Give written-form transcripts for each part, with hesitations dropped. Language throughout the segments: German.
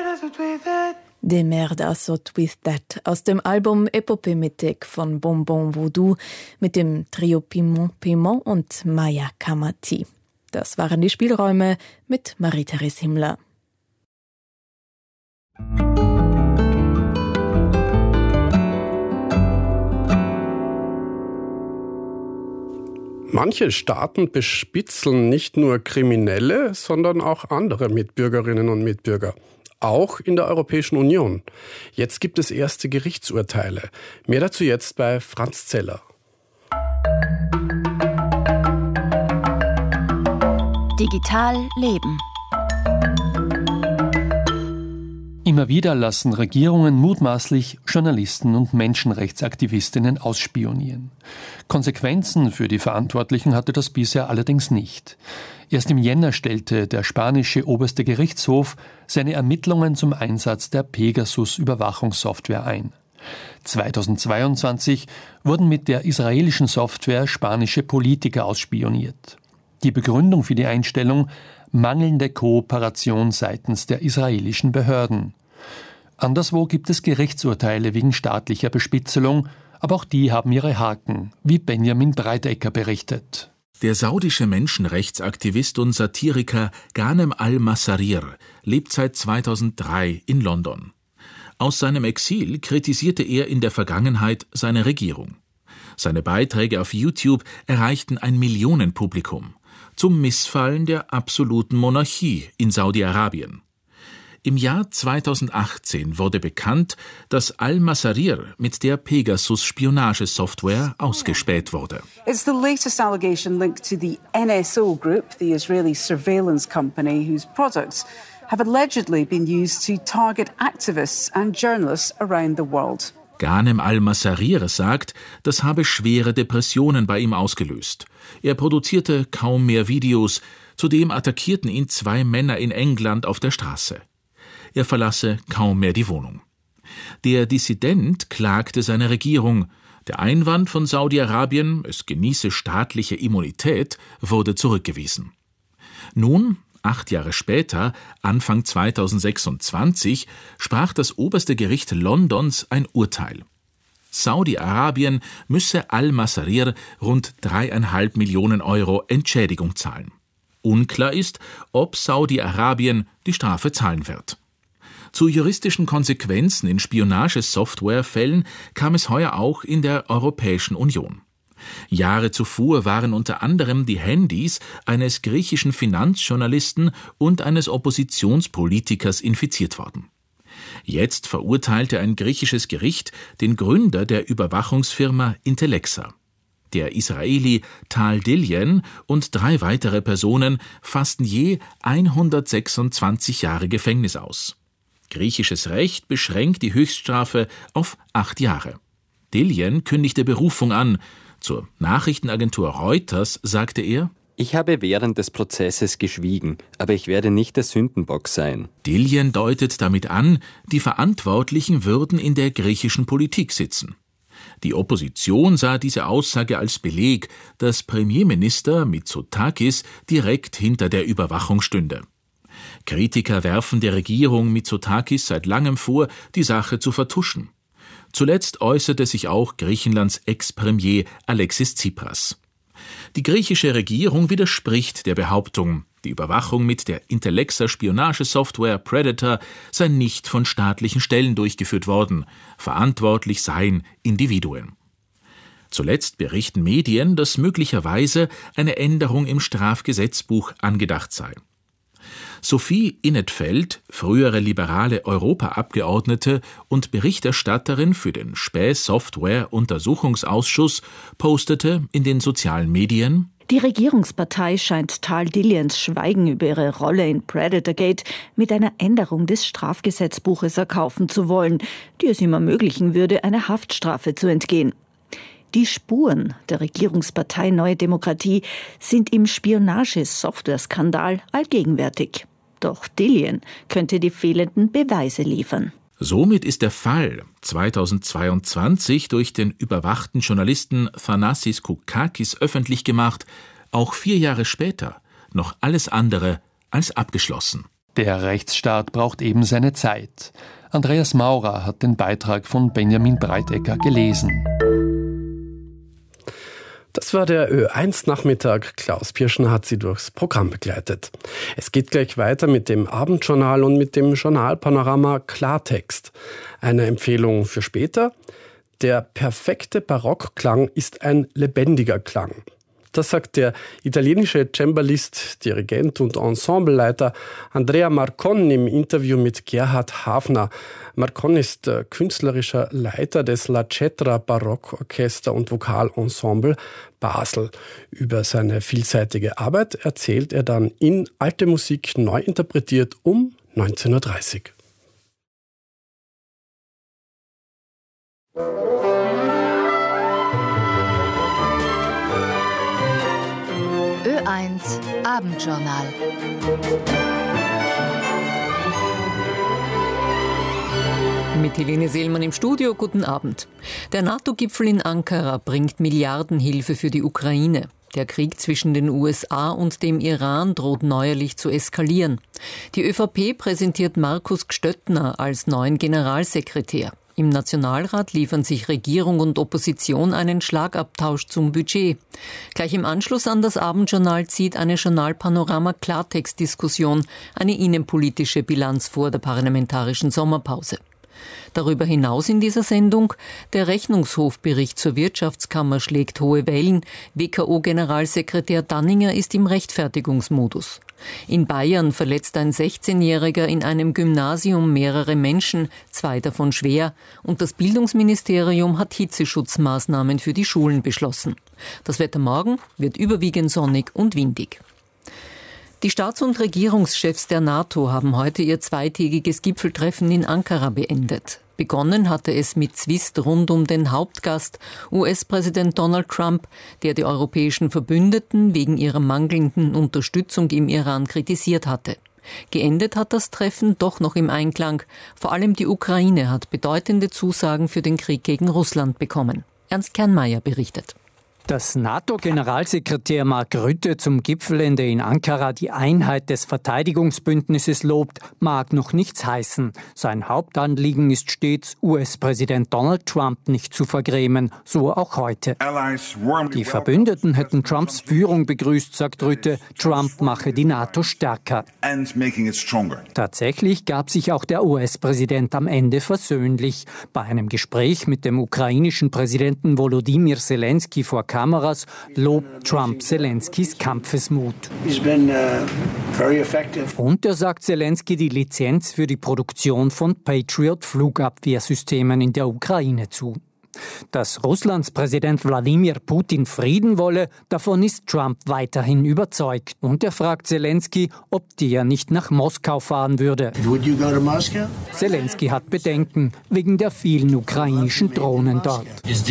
De Merda Sot With That aus dem Album Epopéméthèque von Bonbon Voodoo mit dem Trio Piment und Maya Kamati. Das waren die Spielräume mit Marie-Therese Himmler. Manche Staaten bespitzeln nicht nur Kriminelle, sondern auch andere Mitbürgerinnen und Mitbürger. Auch in der Europäischen Union. Jetzt gibt es erste Gerichtsurteile. Mehr dazu jetzt bei Franz Zeller. Digital leben. Immer wieder lassen Regierungen mutmaßlich Journalisten und Menschenrechtsaktivistinnen ausspionieren. Konsequenzen für die Verantwortlichen hatte das bisher allerdings nicht. Erst im Jänner stellte der spanische oberste Gerichtshof seine Ermittlungen zum Einsatz der Pegasus-Überwachungssoftware ein. 2022 wurden mit der israelischen Software spanische Politiker ausspioniert. Die Begründung für die Einstellung: mangelnde Kooperation seitens der israelischen Behörden. Anderswo gibt es Gerichtsurteile wegen staatlicher Bespitzelung, aber auch die haben ihre Haken, wie Benjamin Breidecker berichtet. Der saudische Menschenrechtsaktivist und Satiriker Ghanem al-Massarir lebt seit 2003 in London. Aus seinem Exil kritisierte er in der Vergangenheit seine Regierung. Seine Beiträge auf YouTube erreichten ein Millionenpublikum zum Missfallen der absoluten Monarchie in Saudi-Arabien. Im Jahr 2018 wurde bekannt, dass al-Massarir mit der Pegasus-Spionagesoftware ausgespäht wurde. It's the latest allegation linked to the NSO Group, the Israeli surveillance company, whose products have allegedly been used to target activists and journalists around the world. Ghanem al-Massarir sagt, das habe schwere Depressionen bei ihm ausgelöst. Er produzierte kaum mehr Videos, zudem attackierten ihn 2 Männer in England auf der Straße. Er verlasse kaum mehr die Wohnung. Der Dissident klagte seine Regierung. Der Einwand von Saudi-Arabien, es genieße staatliche Immunität, wurde zurückgewiesen. Nun, 8 Jahre später, Anfang 2026, sprach das oberste Gericht Londons ein Urteil. Saudi-Arabien müsse al-Massarir rund 3,5 Millionen Euro Entschädigung zahlen. Unklar ist, ob Saudi-Arabien die Strafe zahlen wird. Zu juristischen Konsequenzen in Spionagesoftwarefällen kam es heuer auch in der Europäischen Union. Jahre zuvor waren unter anderem die Handys eines griechischen Finanzjournalisten und eines Oppositionspolitikers infiziert worden. Jetzt verurteilte ein griechisches Gericht den Gründer der Überwachungsfirma Intellexa. Der Israeli Tal Dillian und 3 weitere Personen fassten je 126 Jahre Gefängnis aus. Griechisches Recht beschränkt die Höchststrafe auf 8 Jahre. Dillian kündigte Berufung an. Zur Nachrichtenagentur Reuters sagte er: Ich habe während des Prozesses geschwiegen, aber ich werde nicht der Sündenbock sein. Dillian deutet damit an, die Verantwortlichen würden in der griechischen Politik sitzen. Die Opposition sah diese Aussage als Beleg, dass Premierminister Mitsotakis direkt hinter der Überwachung stünde. Kritiker werfen der Regierung Mitsotakis seit langem vor, die Sache zu vertuschen. Zuletzt äußerte sich auch Griechenlands Ex-Premier Alexis Tsipras. Die griechische Regierung widerspricht der Behauptung, die Überwachung mit der Intellexa-Spionagesoftware Predator sei nicht von staatlichen Stellen durchgeführt worden, verantwortlich seien Individuen. Zuletzt berichten Medien, dass möglicherweise eine Änderung im Strafgesetzbuch angedacht sei. Sophie Innetfeld, frühere liberale Europaabgeordnete und Berichterstatterin für den Späh-Software-Untersuchungsausschuss, postete in den sozialen Medien: Die Regierungspartei scheint Tal Dillians Schweigen über ihre Rolle in Predatorgate mit einer Änderung des Strafgesetzbuches erkaufen zu wollen, die es ihm ermöglichen würde, einer Haftstrafe zu entgehen. Die Spuren der Regierungspartei Neue Demokratie sind im Spionage-Software-Skandal allgegenwärtig. Doch Dillian könnte die fehlenden Beweise liefern. Somit ist der Fall 2022 durch den überwachten Journalisten Thanassis Koukakis öffentlich gemacht, auch 4 Jahre später noch alles andere als abgeschlossen. Der Rechtsstaat braucht eben seine Zeit. Andreas Maurer hat den Beitrag von Benjamin Breitecker gelesen. Das war der Ö1-Nachmittag. Klaus Pirschner hat Sie durchs Programm begleitet. Es geht gleich weiter mit dem Abendjournal und mit dem Journalpanorama Klartext. Eine Empfehlung für später: Der perfekte Barockklang ist ein lebendiger Klang. Das sagt der italienische Cembalist, Dirigent und Ensembleleiter Andrea Marcon im Interview mit Gerhard Hafner. Marcon ist künstlerischer Leiter des La Cetra Barockorchester und Vokalensemble Basel. Über seine vielseitige Arbeit erzählt er dann in Alte Musik neu interpretiert um 19.30 Uhr. Ö1 Abendjournal. Mit Helene Seelmann im Studio, guten Abend. Der NATO-Gipfel in Ankara bringt Milliardenhilfe für die Ukraine. Der Krieg zwischen den USA und dem Iran droht neuerlich zu eskalieren. Die ÖVP präsentiert Markus Gstöttner als neuen Generalsekretär. Im Nationalrat liefern sich Regierung und Opposition einen Schlagabtausch zum Budget. Gleich im Anschluss an das Abendjournal zieht eine Journalpanorama-Klartext-Diskussion eine innenpolitische Bilanz vor der parlamentarischen Sommerpause. Darüber hinaus in dieser Sendung: Der Rechnungshofbericht zur Wirtschaftskammer schlägt hohe Wellen. WKO-Generalsekretär Danninger ist im Rechtfertigungsmodus. In Bayern verletzt ein 16-Jähriger in einem Gymnasium mehrere Menschen, 2 davon schwer, und das Bildungsministerium hat Hitzeschutzmaßnahmen für die Schulen beschlossen. Das Wetter morgen wird überwiegend sonnig und windig. Die Staats- und Regierungschefs der NATO haben heute ihr zweitägiges Gipfeltreffen in Ankara beendet. Begonnen hatte es mit Zwist rund um den Hauptgast, US-Präsident Donald Trump, der die europäischen Verbündeten wegen ihrer mangelnden Unterstützung im Iran kritisiert hatte. Geendet hat das Treffen doch noch im Einklang. Vor allem die Ukraine hat bedeutende Zusagen für den Krieg gegen Russland bekommen. Ernst Kernmeier berichtet. Dass NATO-Generalsekretär Mark Rutte zum Gipfelende in Ankara die Einheit des Verteidigungsbündnisses lobt, mag noch nichts heißen. Sein Hauptanliegen ist stets, US-Präsident Donald Trump nicht zu vergrämen, so auch heute. Die Verbündeten hätten Trumps Führung begrüßt, sagt Rutte. Trump mache die NATO stärker. Tatsächlich gab sich auch der US-Präsident am Ende versöhnlich. Bei einem Gespräch mit dem ukrainischen Präsidenten Volodymyr Zelensky vor Kameras lobt Trump Zelenskys Kampfesmut. Und er sagt Zelensky die Lizenz für die Produktion von Patriot-Flugabwehrsystemen in der Ukraine zu. Dass Russlands Präsident Wladimir Putin Frieden wolle, davon ist Trump weiterhin überzeugt. Und er fragt Zelensky, ob der nicht nach Moskau fahren würde. Zelensky hat Bedenken wegen der vielen ukrainischen Drohnen dort.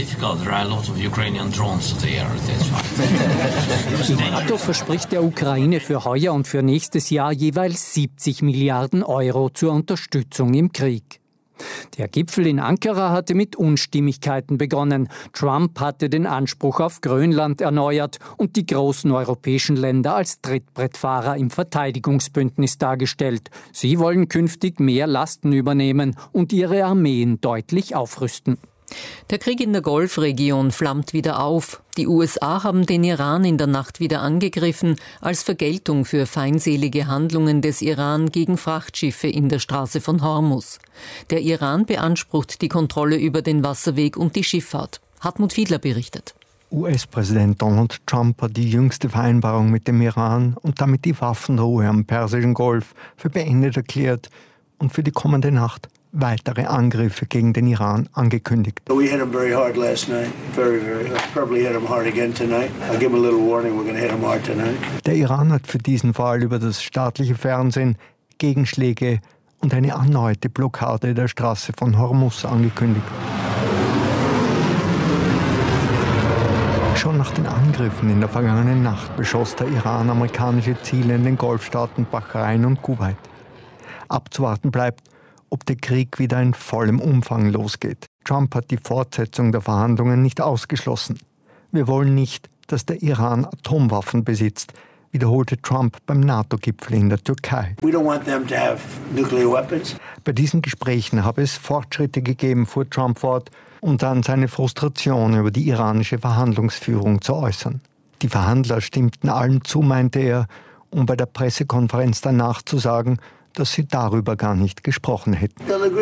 Die NATO verspricht der Ukraine für heuer und für nächstes Jahr jeweils 70 Milliarden Euro zur Unterstützung im Krieg. Der Gipfel in Ankara hatte mit Unstimmigkeiten begonnen. Trump hatte den Anspruch auf Grönland erneuert und die großen europäischen Länder als Trittbrettfahrer im Verteidigungsbündnis dargestellt. Sie wollen künftig mehr Lasten übernehmen und ihre Armeen deutlich aufrüsten. Der Krieg in der Golfregion flammt wieder auf. Die USA haben den Iran in der Nacht wieder angegriffen, als Vergeltung für feindselige Handlungen des Iran gegen Frachtschiffe in der Straße von Hormuz. Der Iran beansprucht die Kontrolle über den Wasserweg und die Schifffahrt. Hartmut Fiedler berichtet. US-Präsident Donald Trump hat die jüngste Vereinbarung mit dem Iran und damit die Waffenruhe am Persischen Golf für beendet erklärt und für die kommende Nacht weitere Angriffe gegen den Iran angekündigt. We hit him very hard last night. Very, very hard. Probably hit him hard again tonight. I'll give him a little warning. We're going to hit him hard tonight. Der Iran hat für diesen Fall über das staatliche Fernsehen Gegenschläge und eine erneute Blockade der Straße von Hormuz angekündigt. Schon nach den Angriffen in der vergangenen Nacht beschoss der Iran amerikanische Ziele in den Golfstaaten Bahrain und Kuwait. Abzuwarten bleibt, ob der Krieg wieder in vollem Umfang losgeht. Trump hat die Fortsetzung der Verhandlungen nicht ausgeschlossen. Wir wollen nicht, dass der Iran Atomwaffen besitzt. wiederholte Trump beim NATO-Gipfel in der Türkei. We don't want them to have nuclear weapons. Bei diesen Gesprächen habe es Fortschritte gegeben, fuhr Trump fort, um dann seine Frustration über die iranische Verhandlungsführung zu äußern. Die Verhandler stimmten allem zu, meinte er, um bei der Pressekonferenz danach zu sagen, dass sie darüber gar nicht gesprochen hätten.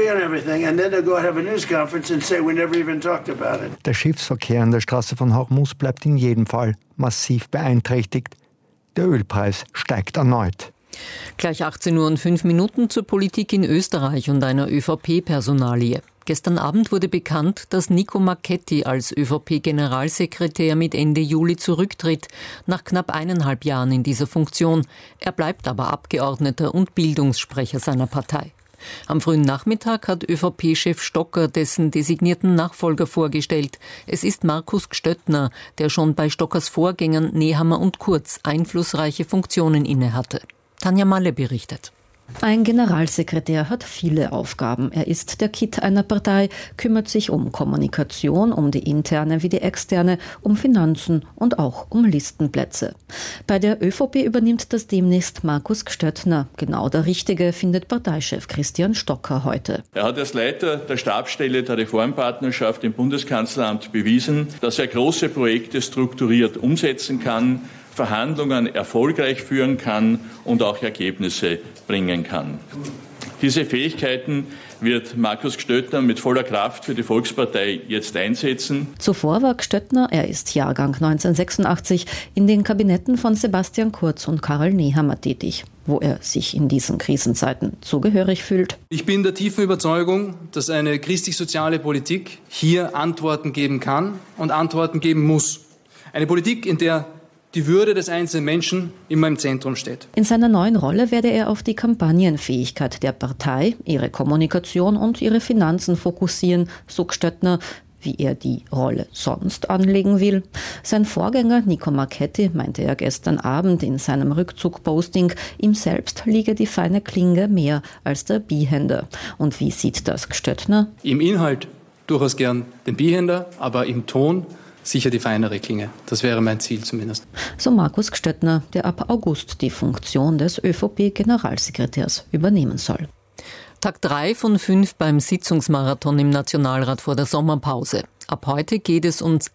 Der Schiffsverkehr an der Straße von Hormuz bleibt in jedem Fall massiv beeinträchtigt. Der Ölpreis steigt erneut. Gleich 18:05 Uhr zur Politik in Österreich und einer ÖVP-Personalie. Gestern Abend wurde bekannt, dass Nico Marchetti als ÖVP-Generalsekretär mit Ende Juli zurücktritt, nach knapp 1,5 Jahren in dieser Funktion. Er bleibt aber Abgeordneter und Bildungssprecher seiner Partei. Am frühen Nachmittag hat ÖVP-Chef Stocker dessen designierten Nachfolger vorgestellt. Es ist Markus Gstöttner, der schon bei Stockers Vorgängern Nehammer und Kurz einflussreiche Funktionen innehatte. Tanja Malle berichtet. Ein Generalsekretär hat viele Aufgaben. Er ist der Kitt einer Partei, kümmert sich um Kommunikation, um die interne wie die externe, um Finanzen und auch um Listenplätze. Bei der ÖVP übernimmt das demnächst Markus Gstöttner. Genau der Richtige, findet Parteichef Christian Stocker heute. Er hat als Leiter der Stabsstelle der Reformpartnerschaft im Bundeskanzleramt bewiesen, dass er große Projekte strukturiert umsetzen kann, Verhandlungen erfolgreich führen kann und auch Ergebnisse bringen kann. Diese Fähigkeiten wird Markus Gstöttner mit voller Kraft für die Volkspartei jetzt einsetzen. Zuvor war Gstöttner, er ist Jahrgang 1986, in den Kabinetten von Sebastian Kurz und Karl Nehammer tätig, wo er sich in diesen Krisenzeiten zugehörig fühlt. Ich bin der tiefen Überzeugung, dass eine christlich-soziale Politik hier Antworten geben kann und Antworten geben muss. Eine Politik, in der die Würde des einzelnen Menschen immer im Zentrum steht. In seiner neuen Rolle werde er auf die Kampagnenfähigkeit der Partei, ihre Kommunikation und ihre Finanzen fokussieren, so Gstöttner, wie er die Rolle sonst anlegen will. Sein Vorgänger Nico Marchetti meinte er gestern Abend in seinem Rückzug-Posting, ihm selbst liege die feine Klinge mehr als der Bihänder. Und wie sieht das Gstöttner? Im Inhalt durchaus gern den Bihänder, aber im Ton sicher die feinere Klinge. Das wäre mein Ziel zumindest. So Markus Gstöttner, der ab August die Funktion des ÖVP-Generalsekretärs übernehmen soll. Tag 3 von 5 beim Sitzungsmarathon im Nationalrat vor der Sommerpause. Ab heute geht es ans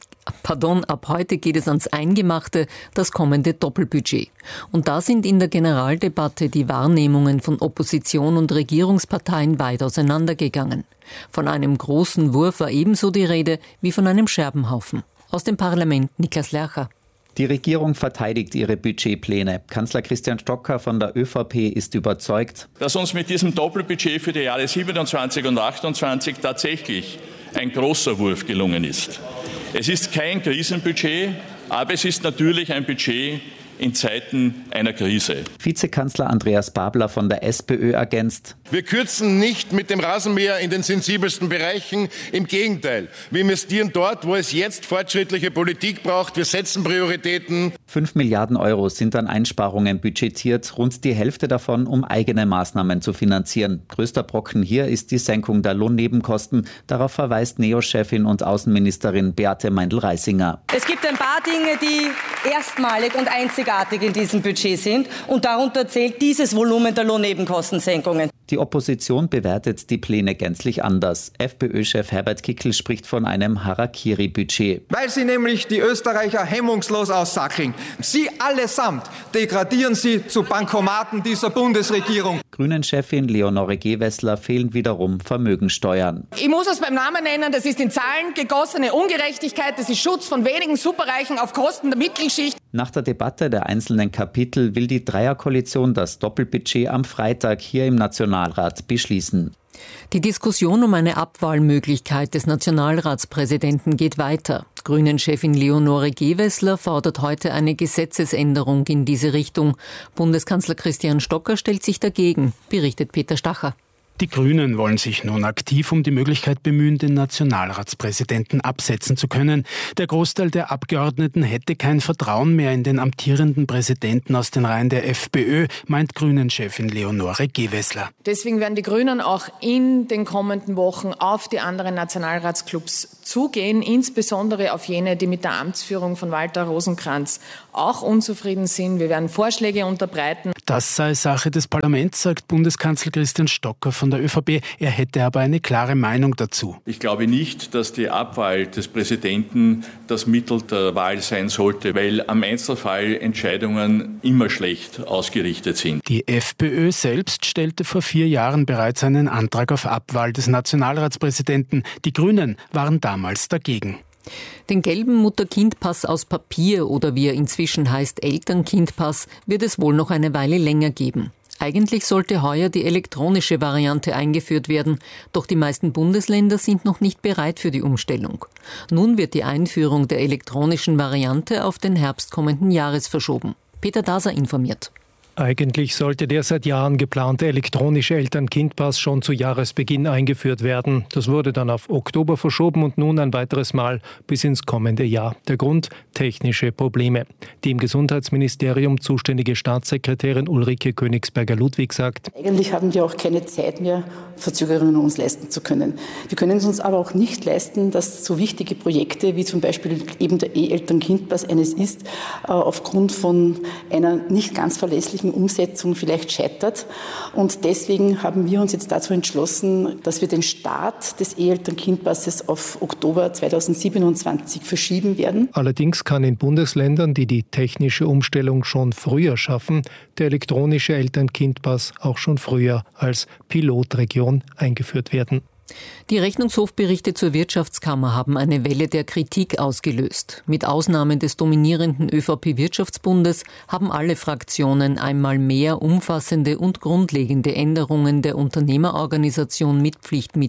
Eingemachte, das kommende Doppelbudget. Und da sind in der Generaldebatte die Wahrnehmungen von Opposition und Regierungsparteien weit auseinandergegangen. Von einem großen Wurf war ebenso die Rede wie von einem Scherbenhaufen. Aus dem Parlament Niklas Lercher. Die Regierung verteidigt ihre Budgetpläne. Kanzler Christian Stocker von der ÖVP ist überzeugt, dass uns mit diesem Doppelbudget für die Jahre 27 und 28 tatsächlich ein großer Wurf gelungen ist. Es ist kein Krisenbudget, aber es ist natürlich ein Budget in Zeiten einer Krise. Vizekanzler Andreas Babler von der SPÖ ergänzt: Wir kürzen nicht mit dem Rasenmäher in den sensibelsten Bereichen. Im Gegenteil, wir investieren dort, wo es jetzt fortschrittliche Politik braucht. Wir setzen Prioritäten. 5 Milliarden Euro sind an Einsparungen budgetiert, rund die Hälfte davon, um eigene Maßnahmen zu finanzieren. Größter Brocken hier ist die Senkung der Lohnnebenkosten. Darauf verweist NEOS-Chefin und Außenministerin Beate Meindl-Reisinger. Es gibt ein paar Dinge, die erstmalig und einzigartig in diesem Budget sind. Und darunter zählt dieses Volumen der Lohnnebenkostensenkungen. Die Opposition bewertet die Pläne gänzlich anders. FPÖ-Chef Herbert Kickl spricht von einem Harakiri-Budget. Weil sie nämlich die Österreicher hemmungslos aussackeln. Sie allesamt degradieren sie zu Bankomaten dieser Bundesregierung. Grünen-Chefin Leonore Gewessler fehlen wiederum Vermögensteuern. Ich muss es beim Namen nennen, das ist in Zahlen gegossene Ungerechtigkeit, das ist Schutz von wenigen Superreichen auf Kosten der Mittelschicht. Nach der Debatte der einzelnen Kapitel will die Dreierkoalition das Doppelbudget am Freitag hier im Nationalrat beschließen. Die Diskussion um eine Abwahlmöglichkeit des Nationalratspräsidenten geht weiter. Grünen-Chefin Leonore Gewessler fordert heute eine Gesetzesänderung in diese Richtung. Bundeskanzler Christian Stocker stellt sich dagegen, berichtet Peter Stacher. Die Grünen wollen sich nun aktiv um die Möglichkeit bemühen, den Nationalratspräsidenten absetzen zu können. Der Großteil der Abgeordneten hätte kein Vertrauen mehr in den amtierenden Präsidenten aus den Reihen der FPÖ, meint Grünen-Chefin Leonore Gewessler. Deswegen werden die Grünen auch in den kommenden Wochen auf die anderen Nationalratsclubs zugehen, insbesondere auf jene, die mit der Amtsführung von Walter Rosenkranz auch unzufrieden sind. Wir werden Vorschläge unterbreiten. Das sei Sache des Parlaments, sagt Bundeskanzler Christian Stocker von der ÖVP. Er hätte aber eine klare Meinung dazu. Ich glaube nicht, dass die Abwahl des Präsidenten das Mittel der Wahl sein sollte, weil am Einzelfall Entscheidungen immer schlecht ausgerichtet sind. Die FPÖ selbst stellte vor 4 Jahren bereits einen Antrag auf Abwahl des Nationalratspräsidenten. Die Grünen waren damals dagegen. Den gelben Mutter-Kind-Pass aus Papier oder wie er inzwischen heißt Eltern-Kind-Pass wird es wohl noch eine Weile länger geben. Eigentlich sollte heuer die elektronische Variante eingeführt werden, doch die meisten Bundesländer sind noch nicht bereit für die Umstellung. Nun wird die Einführung der elektronischen Variante auf den Herbst kommenden Jahres verschoben. Peter Daser informiert. Eigentlich sollte der seit Jahren geplante elektronische Eltern-Kind-Pass schon zu Jahresbeginn eingeführt werden. Das wurde dann auf Oktober verschoben und nun ein weiteres Mal bis ins kommende Jahr. Der Grund? Technische Probleme. Die im Gesundheitsministerium zuständige Staatssekretärin Ulrike Königsberger-Ludwig sagt: Eigentlich haben wir auch keine Zeit mehr, Verzögerungen uns leisten zu können. Wir können es uns aber auch nicht leisten, dass so wichtige Projekte wie zum Beispiel eben der E-Eltern-Kind-Pass eines ist, aufgrund von einer nicht ganz verlässlichen Umsetzung vielleicht scheitert. Und deswegen haben wir uns jetzt dazu entschlossen, dass wir den Start des E-Eltern-Kind-Passes auf Oktober 2027 verschieben werden. Allerdings kann in Bundesländern, die die technische Umstellung schon früher schaffen, der elektronische Eltern-Kind-Pass auch schon früher als Pilotregion eingeführt werden. Die Rechnungshofberichte zur Wirtschaftskammer haben eine Welle der Kritik ausgelöst. Mit Ausnahme des dominierenden ÖVP-Wirtschaftsbundes haben alle Fraktionen einmal mehr umfassende und grundlegende Änderungen der Unternehmerorganisation mit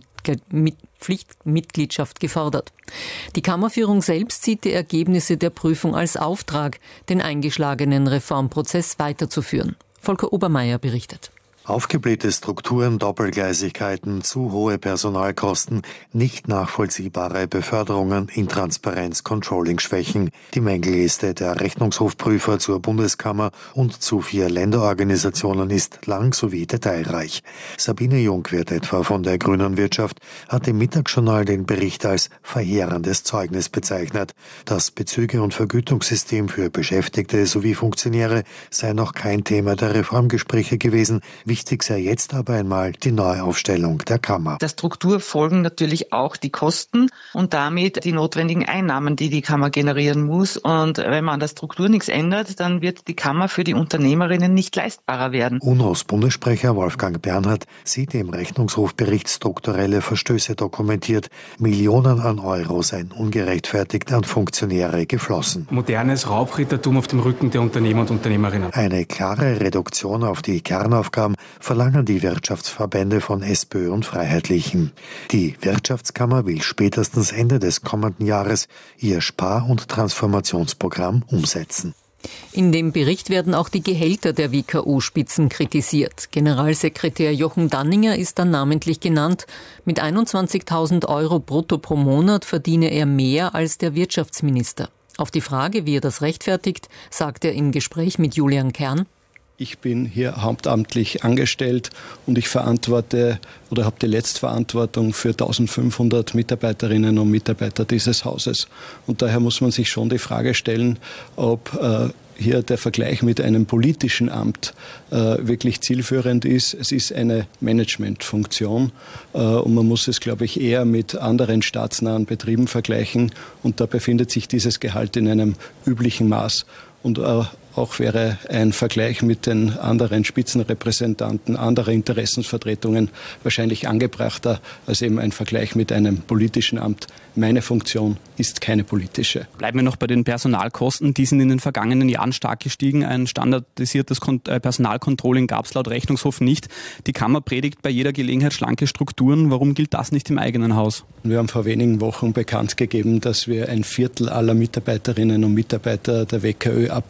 Pflichtmitgliedschaft gefordert. Die Kammerführung selbst sieht die Ergebnisse der Prüfung als Auftrag, den eingeschlagenen Reformprozess weiterzuführen. Volker Obermeier berichtet. Aufgeblähte Strukturen, Doppelgleisigkeiten, zu hohe Personalkosten, nicht nachvollziehbare Beförderungen, Intransparenz, Controlling-Schwächen. Die Mängelliste der Rechnungshofprüfer zur Bundeskammer und zu 4 Länderorganisationen ist lang sowie detailreich. Sabine Jungwirth etwa von der Grünen Wirtschaft hat im Mittagsjournal den Bericht als verheerendes Zeugnis bezeichnet. Das Bezüge- und Vergütungssystem für Beschäftigte sowie Funktionäre sei noch kein Thema der Reformgespräche gewesen. Wichtig sei jetzt aber einmal die Neuaufstellung der Kammer. Der Struktur folgen natürlich auch die Kosten und damit die notwendigen Einnahmen, die die Kammer generieren muss. Und wenn man an der Struktur nichts ändert, dann wird die Kammer für die Unternehmerinnen nicht leistbarer werden. UNOS Bundessprecher Wolfgang Bernhard sieht im Rechnungshofbericht strukturelle Verstöße dokumentiert. Millionen an Euro seien ungerechtfertigt an Funktionäre geflossen. Modernes Raubrittertum auf dem Rücken der Unternehmer und Unternehmerinnen. Eine klare Reduktion auf die Kernaufgaben verlangen die Wirtschaftsverbände von SPÖ und Freiheitlichen. Die Wirtschaftskammer will spätestens Ende des kommenden Jahres ihr Spar- und Transformationsprogramm umsetzen. In dem Bericht werden auch die Gehälter der WKO-Spitzen kritisiert. Generalsekretär Jochen Danninger ist dann namentlich genannt. Mit 21.000 Euro brutto pro Monat verdiene er mehr als der Wirtschaftsminister. Auf die Frage, wie er das rechtfertigt, sagt er im Gespräch mit Julian Kern: Ich bin hier hauptamtlich angestellt und ich verantworte oder habe die Letztverantwortung für 1500 Mitarbeiterinnen und Mitarbeiter dieses Hauses. Und daher muss man sich schon die Frage stellen, ob hier der Vergleich mit einem politischen Amt wirklich zielführend ist. Es ist eine Managementfunktion und man muss es, glaube ich, eher mit anderen staatsnahen Betrieben vergleichen. Und da befindet sich dieses Gehalt in einem üblichen Maß. Und auch wäre ein Vergleich mit den anderen Spitzenrepräsentanten anderer Interessensvertretungen wahrscheinlich angebrachter als eben ein Vergleich mit einem politischen Amt. Meine Funktion ist keine politische. Bleiben wir noch bei den Personalkosten. Die sind in den vergangenen Jahren stark gestiegen. Ein standardisiertes Personalcontrolling gab es laut Rechnungshof nicht. Die Kammer predigt bei jeder Gelegenheit schlanke Strukturen. Warum gilt das nicht im eigenen Haus? Wir haben vor wenigen Wochen bekannt gegeben, dass wir 1/4 aller Mitarbeiterinnen und Mitarbeiter der WKÖ abbauen werden.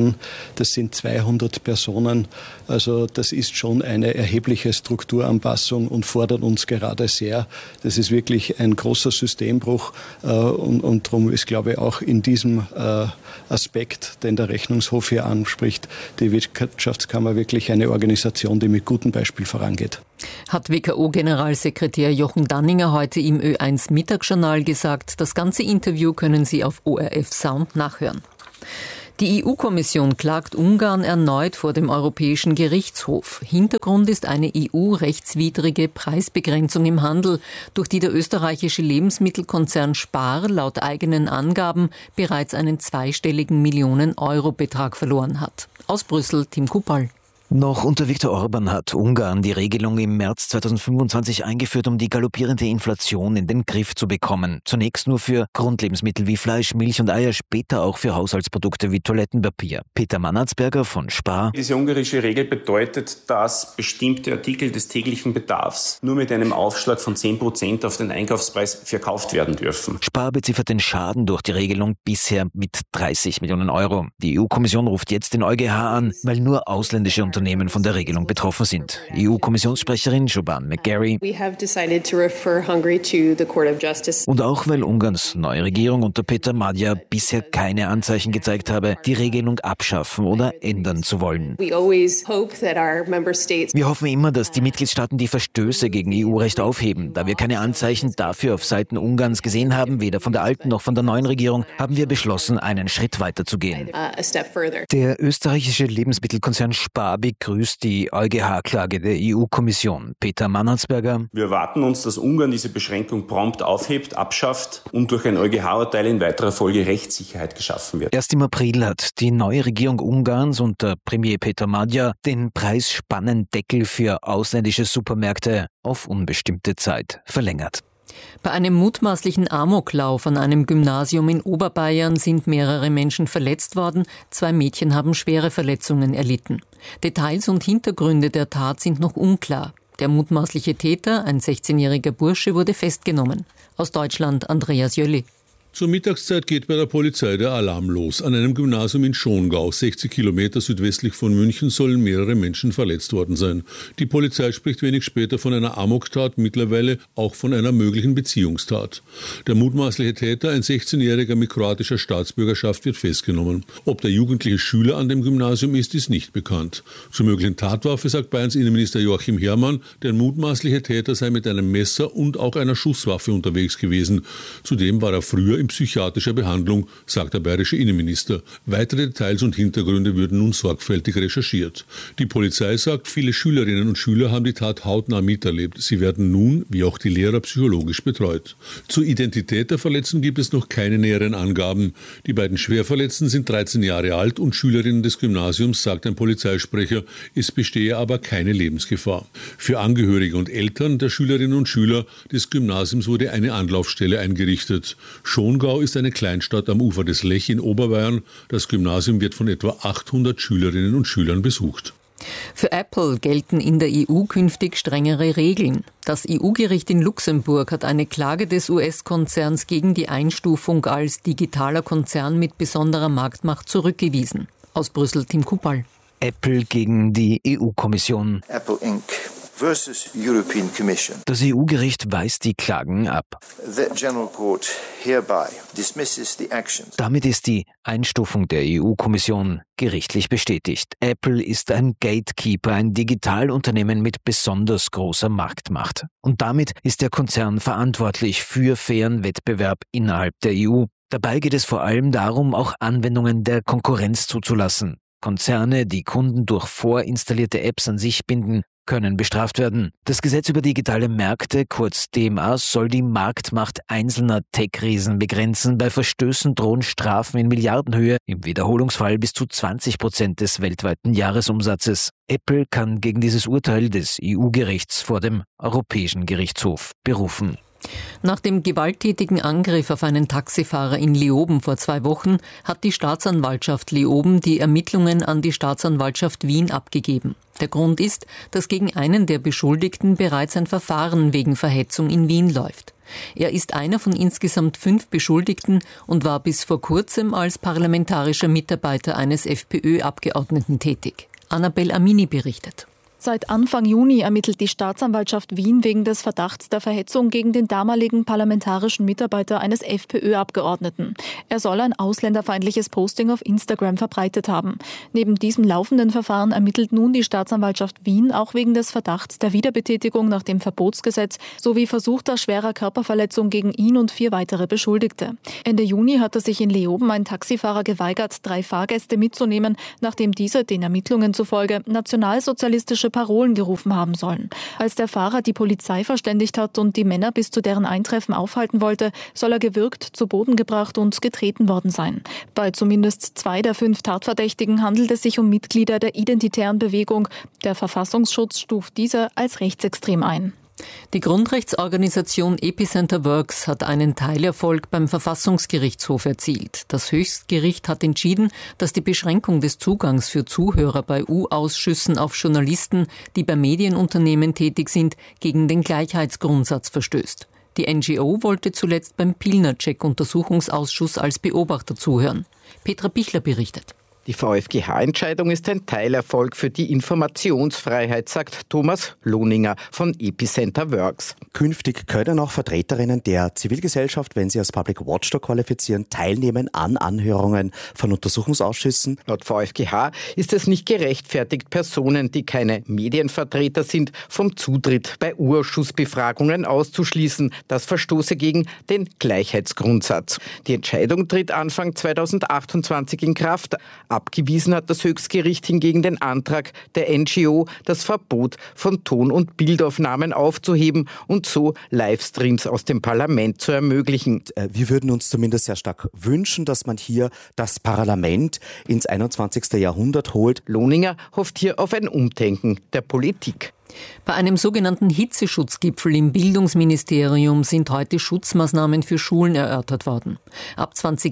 Mitarbeitern. Das sind 200 Personen. Also das ist schon eine erhebliche Strukturanpassung und fordert uns gerade sehr. Das ist wirklich ein großer Systembruch und darum ist, glaube ich, auch in diesem Aspekt, den der Rechnungshof hier anspricht, die Wirtschaftskammer wirklich eine Organisation, die mit gutem Beispiel vorangeht. Hat WKO-Generalsekretär Jochen Danninger heute im Ö1 Mittagsjournal gesagt. Das ganze Interview können Sie auf ORF Sound nachhören. Die EU-Kommission klagt Ungarn erneut vor dem Europäischen Gerichtshof. Hintergrund ist eine EU-rechtswidrige Preisbegrenzung im Handel, durch die der österreichische Lebensmittelkonzern Spar laut eigenen Angaben bereits einen zweistelligen Millionen-Euro-Betrag verloren hat. Aus Brüssel, Tim Kupal. Noch unter Viktor Orban hat Ungarn die Regelung im März 2025 eingeführt, um die galoppierende Inflation in den Griff zu bekommen. Zunächst nur für Grundlebensmittel wie Fleisch, Milch und Eier, später auch für Haushaltsprodukte wie Toilettenpapier. Peter Mannatzberger von Spar. Diese ungarische Regel bedeutet, dass bestimmte Artikel des täglichen Bedarfs nur mit einem Aufschlag von 10% auf den Einkaufspreis verkauft werden dürfen. Spar beziffert den Schaden durch die Regelung bisher mit 30 Millionen Euro. Die EU-Kommission ruft jetzt den EuGH an, weil nur ausländische Unternehmen von der Regelung betroffen sind. EU-Kommissionssprecherin Joban McGarry. Und auch weil Ungarns neue Regierung unter Peter Magyar bisher keine Anzeichen gezeigt habe, die Regelung abschaffen oder ändern zu wollen. Wir hoffen immer, dass die Mitgliedstaaten die Verstöße gegen EU-Recht aufheben. Da wir keine Anzeichen dafür auf Seiten Ungarns gesehen haben, weder von der alten noch von der neuen Regierung, haben wir beschlossen, einen Schritt weiter zu gehen. Der österreichische Lebensmittelkonzern Spar begrüßt die EuGH-Klage der EU-Kommission. Peter Mannatzberger. Wir erwarten uns, dass Ungarn diese Beschränkung prompt aufhebt, abschafft und durch ein EuGH-Urteil in weiterer Folge Rechtssicherheit geschaffen wird. Erst im April hat die neue Regierung Ungarns unter Premier Peter Magyar den Preisspannendeckel für ausländische Supermärkte auf unbestimmte Zeit verlängert. Bei einem mutmaßlichen Amoklauf an einem Gymnasium in Oberbayern sind mehrere Menschen verletzt worden. 2 Mädchen haben schwere Verletzungen erlitten. Details und Hintergründe der Tat sind noch unklar. Der mutmaßliche Täter, ein 16-jähriger Bursche, wurde festgenommen. Aus Deutschland Andreas Jölli. Zur Mittagszeit geht bei der Polizei der Alarm los. An einem Gymnasium in Schongau, 60 Kilometer südwestlich von München, sollen mehrere Menschen verletzt worden sein. Die Polizei spricht wenig später von einer Amoktat, mittlerweile auch von einer möglichen Beziehungstat. Der mutmaßliche Täter, ein 16-Jähriger mit kroatischer Staatsbürgerschaft, wird festgenommen. Ob der jugendliche Schüler an dem Gymnasium ist nicht bekannt. Zur möglichen Tatwaffe sagt Bayerns Innenminister Joachim Herrmann, der mutmaßliche Täter sei mit einem Messer und auch einer Schusswaffe unterwegs gewesen. Zudem war er früher in psychiatrischer Behandlung, sagt der bayerische Innenminister. Weitere Details und Hintergründe würden nun sorgfältig recherchiert. Die Polizei sagt, viele Schülerinnen und Schüler haben die Tat hautnah miterlebt. Sie werden nun, wie auch die Lehrer, psychologisch betreut. Zur Identität der Verletzten gibt es noch keine näheren Angaben. Die beiden Schwerverletzten sind 13 Jahre alt und Schülerinnen des Gymnasiums, sagt ein Polizeisprecher. Es bestehe aber keine Lebensgefahr. Für Angehörige und Eltern der Schülerinnen und Schüler des Gymnasiums wurde eine Anlaufstelle eingerichtet. Schongau ist eine Kleinstadt am Ufer des Lech in Oberbayern. Das Gymnasium wird von etwa 800 Schülerinnen und Schülern besucht. Für Apple gelten in der EU künftig strengere Regeln. Das EU-Gericht in Luxemburg hat eine Klage des US-Konzerns gegen die Einstufung als digitaler Konzern mit besonderer Marktmacht zurückgewiesen. Aus Brüssel Tim Kupal. Apple gegen die EU-Kommission. Apple Inc. versus European Commission. Das EU-Gericht weist die Klagen ab. The General Court hereby dismisses the actions. Damit ist die Einstufung der EU-Kommission gerichtlich bestätigt. Apple ist ein Gatekeeper, ein Digitalunternehmen mit besonders großer Marktmacht. Und damit ist der Konzern verantwortlich für fairen Wettbewerb innerhalb der EU. Dabei geht es vor allem darum, auch Anwendungen der Konkurrenz zuzulassen. Konzerne, die Kunden durch vorinstallierte Apps an sich binden, können bestraft werden. Das Gesetz über digitale Märkte, kurz DMA, soll die Marktmacht einzelner Tech-Riesen begrenzen. Bei Verstößen drohen Strafen in Milliardenhöhe, im Wiederholungsfall bis zu 20% des weltweiten Jahresumsatzes. Apple kann gegen dieses Urteil des EU-Gerichts vor dem Europäischen Gerichtshof berufen. Nach dem gewalttätigen Angriff auf einen Taxifahrer in Leoben vor 2 Wochen hat die Staatsanwaltschaft Leoben die Ermittlungen an die Staatsanwaltschaft Wien abgegeben. Der Grund ist, dass gegen einen der Beschuldigten bereits ein Verfahren wegen Verhetzung in Wien läuft. Er ist einer von insgesamt 5 Beschuldigten und war bis vor kurzem als parlamentarischer Mitarbeiter eines FPÖ-Abgeordneten tätig. Annabel Amini berichtet. Seit Anfang Juni ermittelt die Staatsanwaltschaft Wien wegen des Verdachts der Verhetzung gegen den damaligen parlamentarischen Mitarbeiter eines FPÖ-Abgeordneten. Er soll ein ausländerfeindliches Posting auf Instagram verbreitet haben. Neben diesem laufenden Verfahren ermittelt nun die Staatsanwaltschaft Wien auch wegen des Verdachts der Wiederbetätigung nach dem Verbotsgesetz sowie versuchter schwerer Körperverletzung gegen ihn und 4 weitere Beschuldigte. Ende Juni hatte sich in Leoben ein Taxifahrer geweigert, 3 Fahrgäste mitzunehmen, nachdem diese den Ermittlungen zufolge nationalsozialistische Parolen gerufen haben sollen. Als der Fahrer die Polizei verständigt hat und die Männer bis zu deren Eintreffen aufhalten wollte, soll er gewürgt, zu Boden gebracht und getreten worden sein. Bei zumindest 2 der 5 Tatverdächtigen handelt es sich um Mitglieder der Identitären Bewegung. Der Verfassungsschutz stuft diese als rechtsextrem ein. Die Grundrechtsorganisation Epicenter Works hat einen Teilerfolg beim Verfassungsgerichtshof erzielt. Das Höchstgericht hat entschieden, dass die Beschränkung des Zugangs für Zuhörer bei U-Ausschüssen auf Journalisten, die bei Medienunternehmen tätig sind, gegen den Gleichheitsgrundsatz verstößt. Die NGO wollte zuletzt beim Pilnacek-Untersuchungsausschuss als Beobachter zuhören. Petra Pichler berichtet. Die VfGH-Entscheidung ist ein Teilerfolg für die Informationsfreiheit, sagt Thomas Lohninger von Epicenter Works. Künftig können auch Vertreterinnen der Zivilgesellschaft, wenn sie als Public Watchdog qualifizieren, teilnehmen an Anhörungen von Untersuchungsausschüssen. Laut VfGH ist es nicht gerechtfertigt, Personen, die keine Medienvertreter sind, vom Zutritt bei U-Ausschussbefragungen auszuschließen. Das verstoße gegen den Gleichheitsgrundsatz. Die Entscheidung tritt Anfang 2028 in Kraft. Abgewiesen hat das Höchstgericht hingegen den Antrag der NGO, das Verbot von Ton- und Bildaufnahmen aufzuheben und so Livestreams aus dem Parlament zu ermöglichen. Wir würden uns zumindest sehr stark wünschen, dass man hier das Parlament ins 21. Jahrhundert holt. Lohninger hofft hier auf ein Umdenken der Politik. Bei einem sogenannten Hitzeschutzgipfel im Bildungsministerium sind heute Schutzmaßnahmen für Schulen erörtert worden. Ab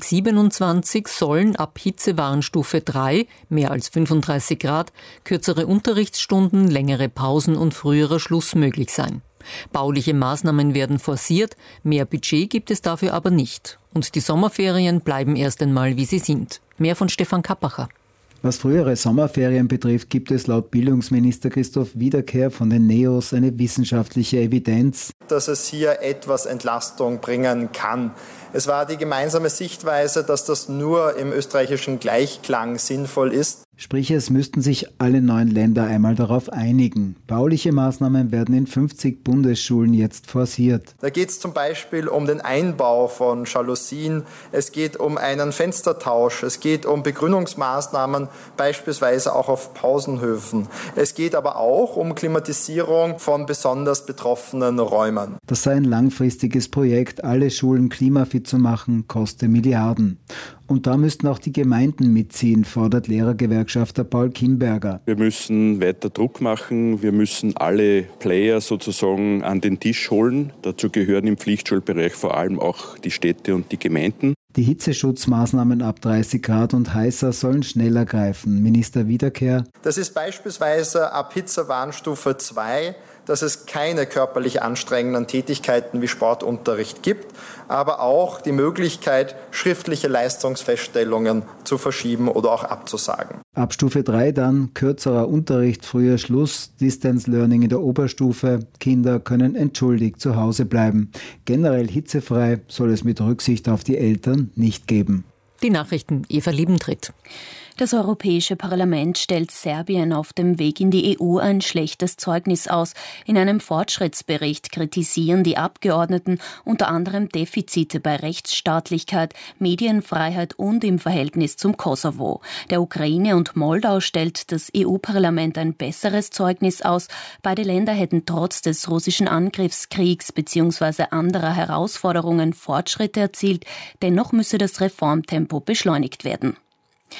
2027 sollen ab Hitzewarnstufe 3, mehr als 35 Grad, kürzere Unterrichtsstunden, längere Pausen und früherer Schluss möglich sein. Bauliche Maßnahmen werden forciert, mehr Budget gibt es dafür aber nicht. Und die Sommerferien bleiben erst einmal, wie sie sind. Mehr von Stefan Kappacher. Was frühere Sommerferien betrifft, gibt es laut Bildungsminister Christoph Wiederkehr von den NEOS eine wissenschaftliche Evidenz, dass es hier etwas Entlastung bringen kann. Es war die gemeinsame Sichtweise, dass das nur im österreichischen Gleichklang sinnvoll ist. Sprich, es müssten sich alle 9 Länder einmal darauf einigen. Bauliche Maßnahmen werden in 50 Bundesschulen jetzt forciert. Da geht es zum Beispiel um den Einbau von Jalousien, es geht um einen Fenstertausch, es geht um Begrünungsmaßnahmen, beispielsweise auch auf Pausenhöfen. Es geht aber auch um Klimatisierung von besonders betroffenen Räumen. Das sei ein langfristiges Projekt, alle Schulen klimafit zu machen, koste Milliarden. Und da müssten auch die Gemeinden mitziehen, fordert Lehrergewerkschafter Paul Kimberger. Wir müssen weiter Druck machen, wir müssen alle Player sozusagen an den Tisch holen. Dazu gehören im Pflichtschulbereich vor allem auch die Städte und die Gemeinden. Die Hitzeschutzmaßnahmen ab 30 Grad und heißer sollen schneller greifen. Minister Wiederkehr. Das ist beispielsweise ab Hitzewarnstufe 2, dass es keine körperlich anstrengenden Tätigkeiten wie Sportunterricht gibt, aber auch die Möglichkeit, schriftliche Leistungsfeststellungen zu verschieben oder auch abzusagen. Ab Stufe 3 dann kürzerer Unterricht, früher Schluss, Distance Learning in der Oberstufe. Kinder können entschuldigt zu Hause bleiben. Generell hitzefrei soll es mit Rücksicht auf die Eltern nicht geben. Die Nachrichten Eva Liebentritt. Das Europäische Parlament stellt Serbien auf dem Weg in die EU ein schlechtes Zeugnis aus. In einem Fortschrittsbericht kritisieren die Abgeordneten unter anderem Defizite bei Rechtsstaatlichkeit, Medienfreiheit und im Verhältnis zum Kosovo. Der Ukraine und Moldau stellt das EU-Parlament ein besseres Zeugnis aus. Beide Länder hätten trotz des russischen Angriffskriegs bzw. anderer Herausforderungen Fortschritte erzielt. Dennoch müsse das Reformtempo beschleunigt werden.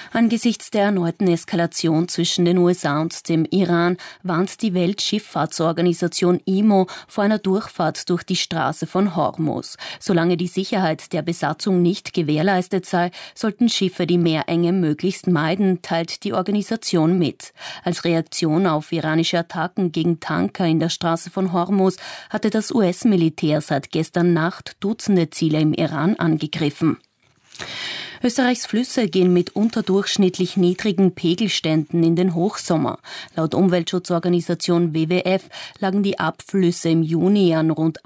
Angesichts der erneuten Eskalation zwischen den USA und dem Iran warnt die Weltschifffahrtsorganisation IMO vor einer Durchfahrt durch die Straße von Hormuz. Solange die Sicherheit der Besatzung nicht gewährleistet sei, sollten Schiffe die Meerenge möglichst meiden, teilt die Organisation mit. Als Reaktion auf iranische Attacken gegen Tanker in der Straße von Hormuz hatte das US-Militär seit gestern Nacht Dutzende Ziele im Iran angegriffen. Österreichs Flüsse gehen mit unterdurchschnittlich niedrigen Pegelständen in den Hochsommer. Laut Umweltschutzorganisation WWF lagen die Abflüsse im Juni an rund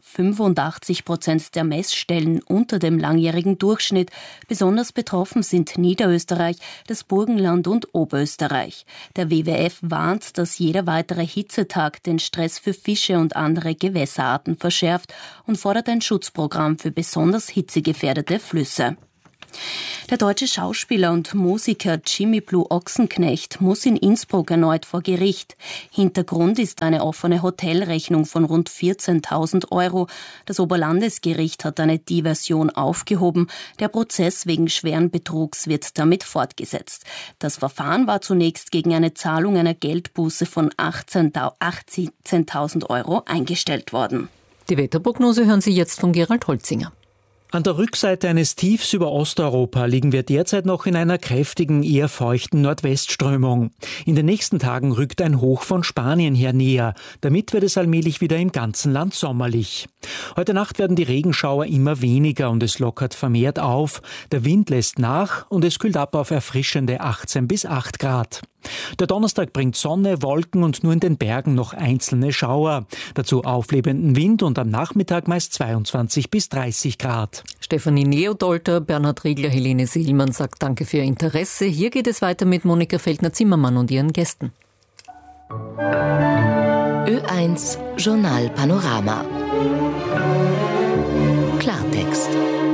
85% der Messstellen unter dem langjährigen Durchschnitt. Besonders betroffen sind Niederösterreich, das Burgenland und Oberösterreich. Der WWF warnt, dass jeder weitere Hitzetag den Stress für Fische und andere Gewässerarten verschärft und fordert ein Schutzprogramm für besonders hitzegefährdete Flüsse. Der deutsche Schauspieler und Musiker Jimmy Blue Ochsenknecht muss in Innsbruck erneut vor Gericht. Hintergrund ist eine offene Hotelrechnung von rund 14.000 €. Das Oberlandesgericht hat eine Diversion aufgehoben. Der Prozess wegen schweren Betrugs wird damit fortgesetzt. Das Verfahren war zunächst gegen eine Zahlung einer Geldbuße von 18.000 € eingestellt worden. Die Wetterprognose hören Sie jetzt von Gerald Holzinger. An der Rückseite eines Tiefs über Osteuropa liegen wir derzeit noch in einer kräftigen, eher feuchten Nordwestströmung. In den nächsten Tagen rückt ein Hoch von Spanien her näher. Damit wird es allmählich wieder im ganzen Land sommerlich. Heute Nacht werden die Regenschauer immer weniger und es lockert vermehrt auf. Der Wind lässt nach und es kühlt ab auf erfrischende 18 bis 8 Grad. Der Donnerstag bringt Sonne, Wolken und nur in den Bergen noch einzelne Schauer. Dazu auflebenden Wind und am Nachmittag meist 22 bis 30 Grad. Stefanie Neodolter, Bernhard Riegler, Helene Seelmann sagt Danke für Ihr Interesse. Hier geht es weiter mit Monika Feldner-Zimmermann und ihren Gästen. Ö1 Journal Panorama. Klartext.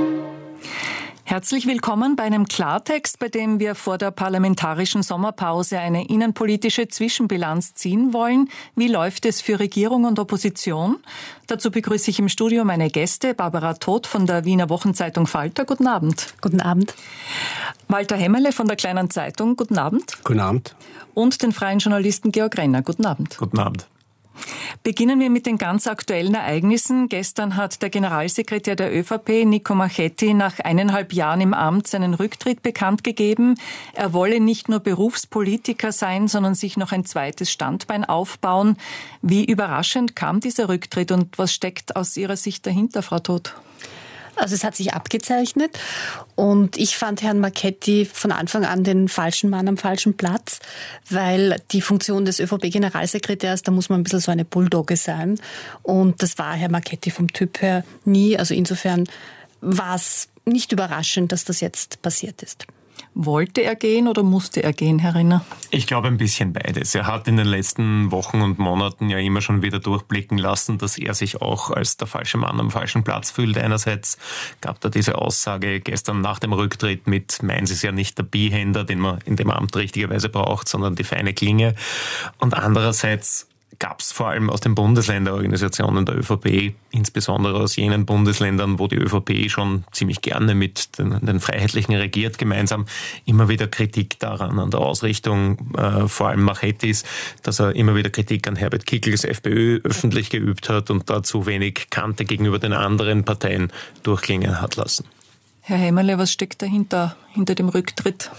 Herzlich willkommen bei einem Klartext, bei dem wir vor der parlamentarischen Sommerpause eine innenpolitische Zwischenbilanz ziehen wollen. Wie läuft es für Regierung und Opposition? Dazu begrüße ich im Studio meine Gäste. Barbara Todt von der Wiener Wochenzeitung Falter. Guten Abend. Guten Abend. Walter Hemmerle von der Kleinen Zeitung. Guten Abend. Guten Abend. Und den freien Journalisten Georg Renner. Guten Abend. Guten Abend. Beginnen wir mit den ganz aktuellen Ereignissen. Gestern hat der Generalsekretär der ÖVP, Nico Marchetti, nach 1,5 Jahren im Amt seinen Rücktritt bekannt gegeben. Er wolle nicht nur Berufspolitiker sein, sondern sich noch ein zweites Standbein aufbauen. Wie überraschend kam dieser Rücktritt und was steckt aus Ihrer Sicht dahinter, Frau Todt? Also es hat sich abgezeichnet und ich fand Herrn Marchetti von Anfang an den falschen Mann am falschen Platz, weil die Funktion des ÖVP-Generalsekretärs, da muss man ein bisschen so eine Bulldogge sein und das war Herr Marchetti vom Typ her nie. Also insofern war es nicht überraschend, dass das jetzt passiert ist. Wollte er gehen oder musste er gehen, Herr Renner? Ich glaube ein bisschen beides. Er hat in den letzten Wochen und Monaten ja immer schon wieder durchblicken lassen, dass er sich auch als der falsche Mann am falschen Platz fühlt. Einerseits gab da diese Aussage gestern nach dem Rücktritt mit, meins ist ja nicht der Bihänder, den man in dem Amt richtigerweise braucht, sondern die feine Klinge. Und andererseits gab es vor allem aus den Bundesländerorganisationen der ÖVP, insbesondere aus jenen Bundesländern, wo die ÖVP schon ziemlich gerne mit den Freiheitlichen regiert, gemeinsam immer wieder Kritik daran, an der Ausrichtung vor allem Marchettis, dass er immer wieder Kritik an Herbert Kickls FPÖ öffentlich geübt hat und da zu wenig Kante gegenüber den anderen Parteien durchklingen hat lassen. Herr Hemmerle, was steckt dahinter, hinter dem Rücktritt?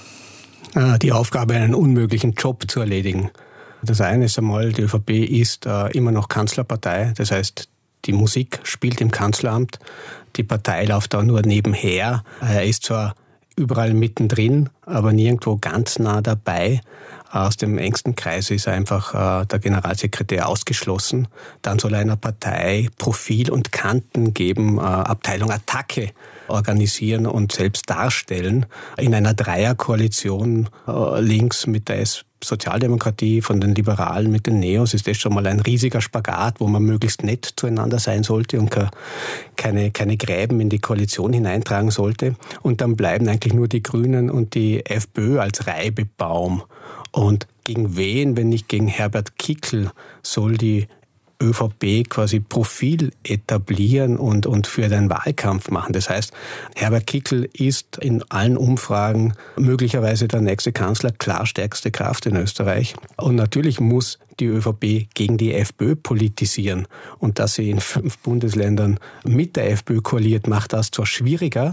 Die Aufgabe, einen unmöglichen Job zu erledigen. Das eine ist einmal, die ÖVP ist immer noch Kanzlerpartei. Das heißt, die Musik spielt im Kanzleramt. Die Partei läuft da nur nebenher. Er ist zwar überall mittendrin, aber nirgendwo ganz nah dabei. Aus dem engsten Kreis ist einfach der Generalsekretär ausgeschlossen. Dann soll er einer Partei Profil und Kanten geben, Abteilung Attacke organisieren und selbst darstellen. In einer Dreierkoalition links mit der Sozialdemokratie, von den Liberalen mit den Neos ist das schon mal ein riesiger Spagat, wo man möglichst nett zueinander sein sollte und keine Gräben in die Koalition hineintragen sollte. Und dann bleiben eigentlich nur die Grünen und die FPÖ als Reibebaum. Und gegen wen, wenn nicht gegen Herbert Kickl, soll die ÖVP quasi Profil etablieren und für den Wahlkampf machen. Das heißt, Herbert Kickl ist in allen Umfragen möglicherweise der nächste Kanzler, klar stärkste Kraft in Österreich. Und natürlich muss die ÖVP gegen die FPÖ politisieren. Und dass sie in 5 Bundesländern mit der FPÖ koaliert, macht das zwar schwieriger,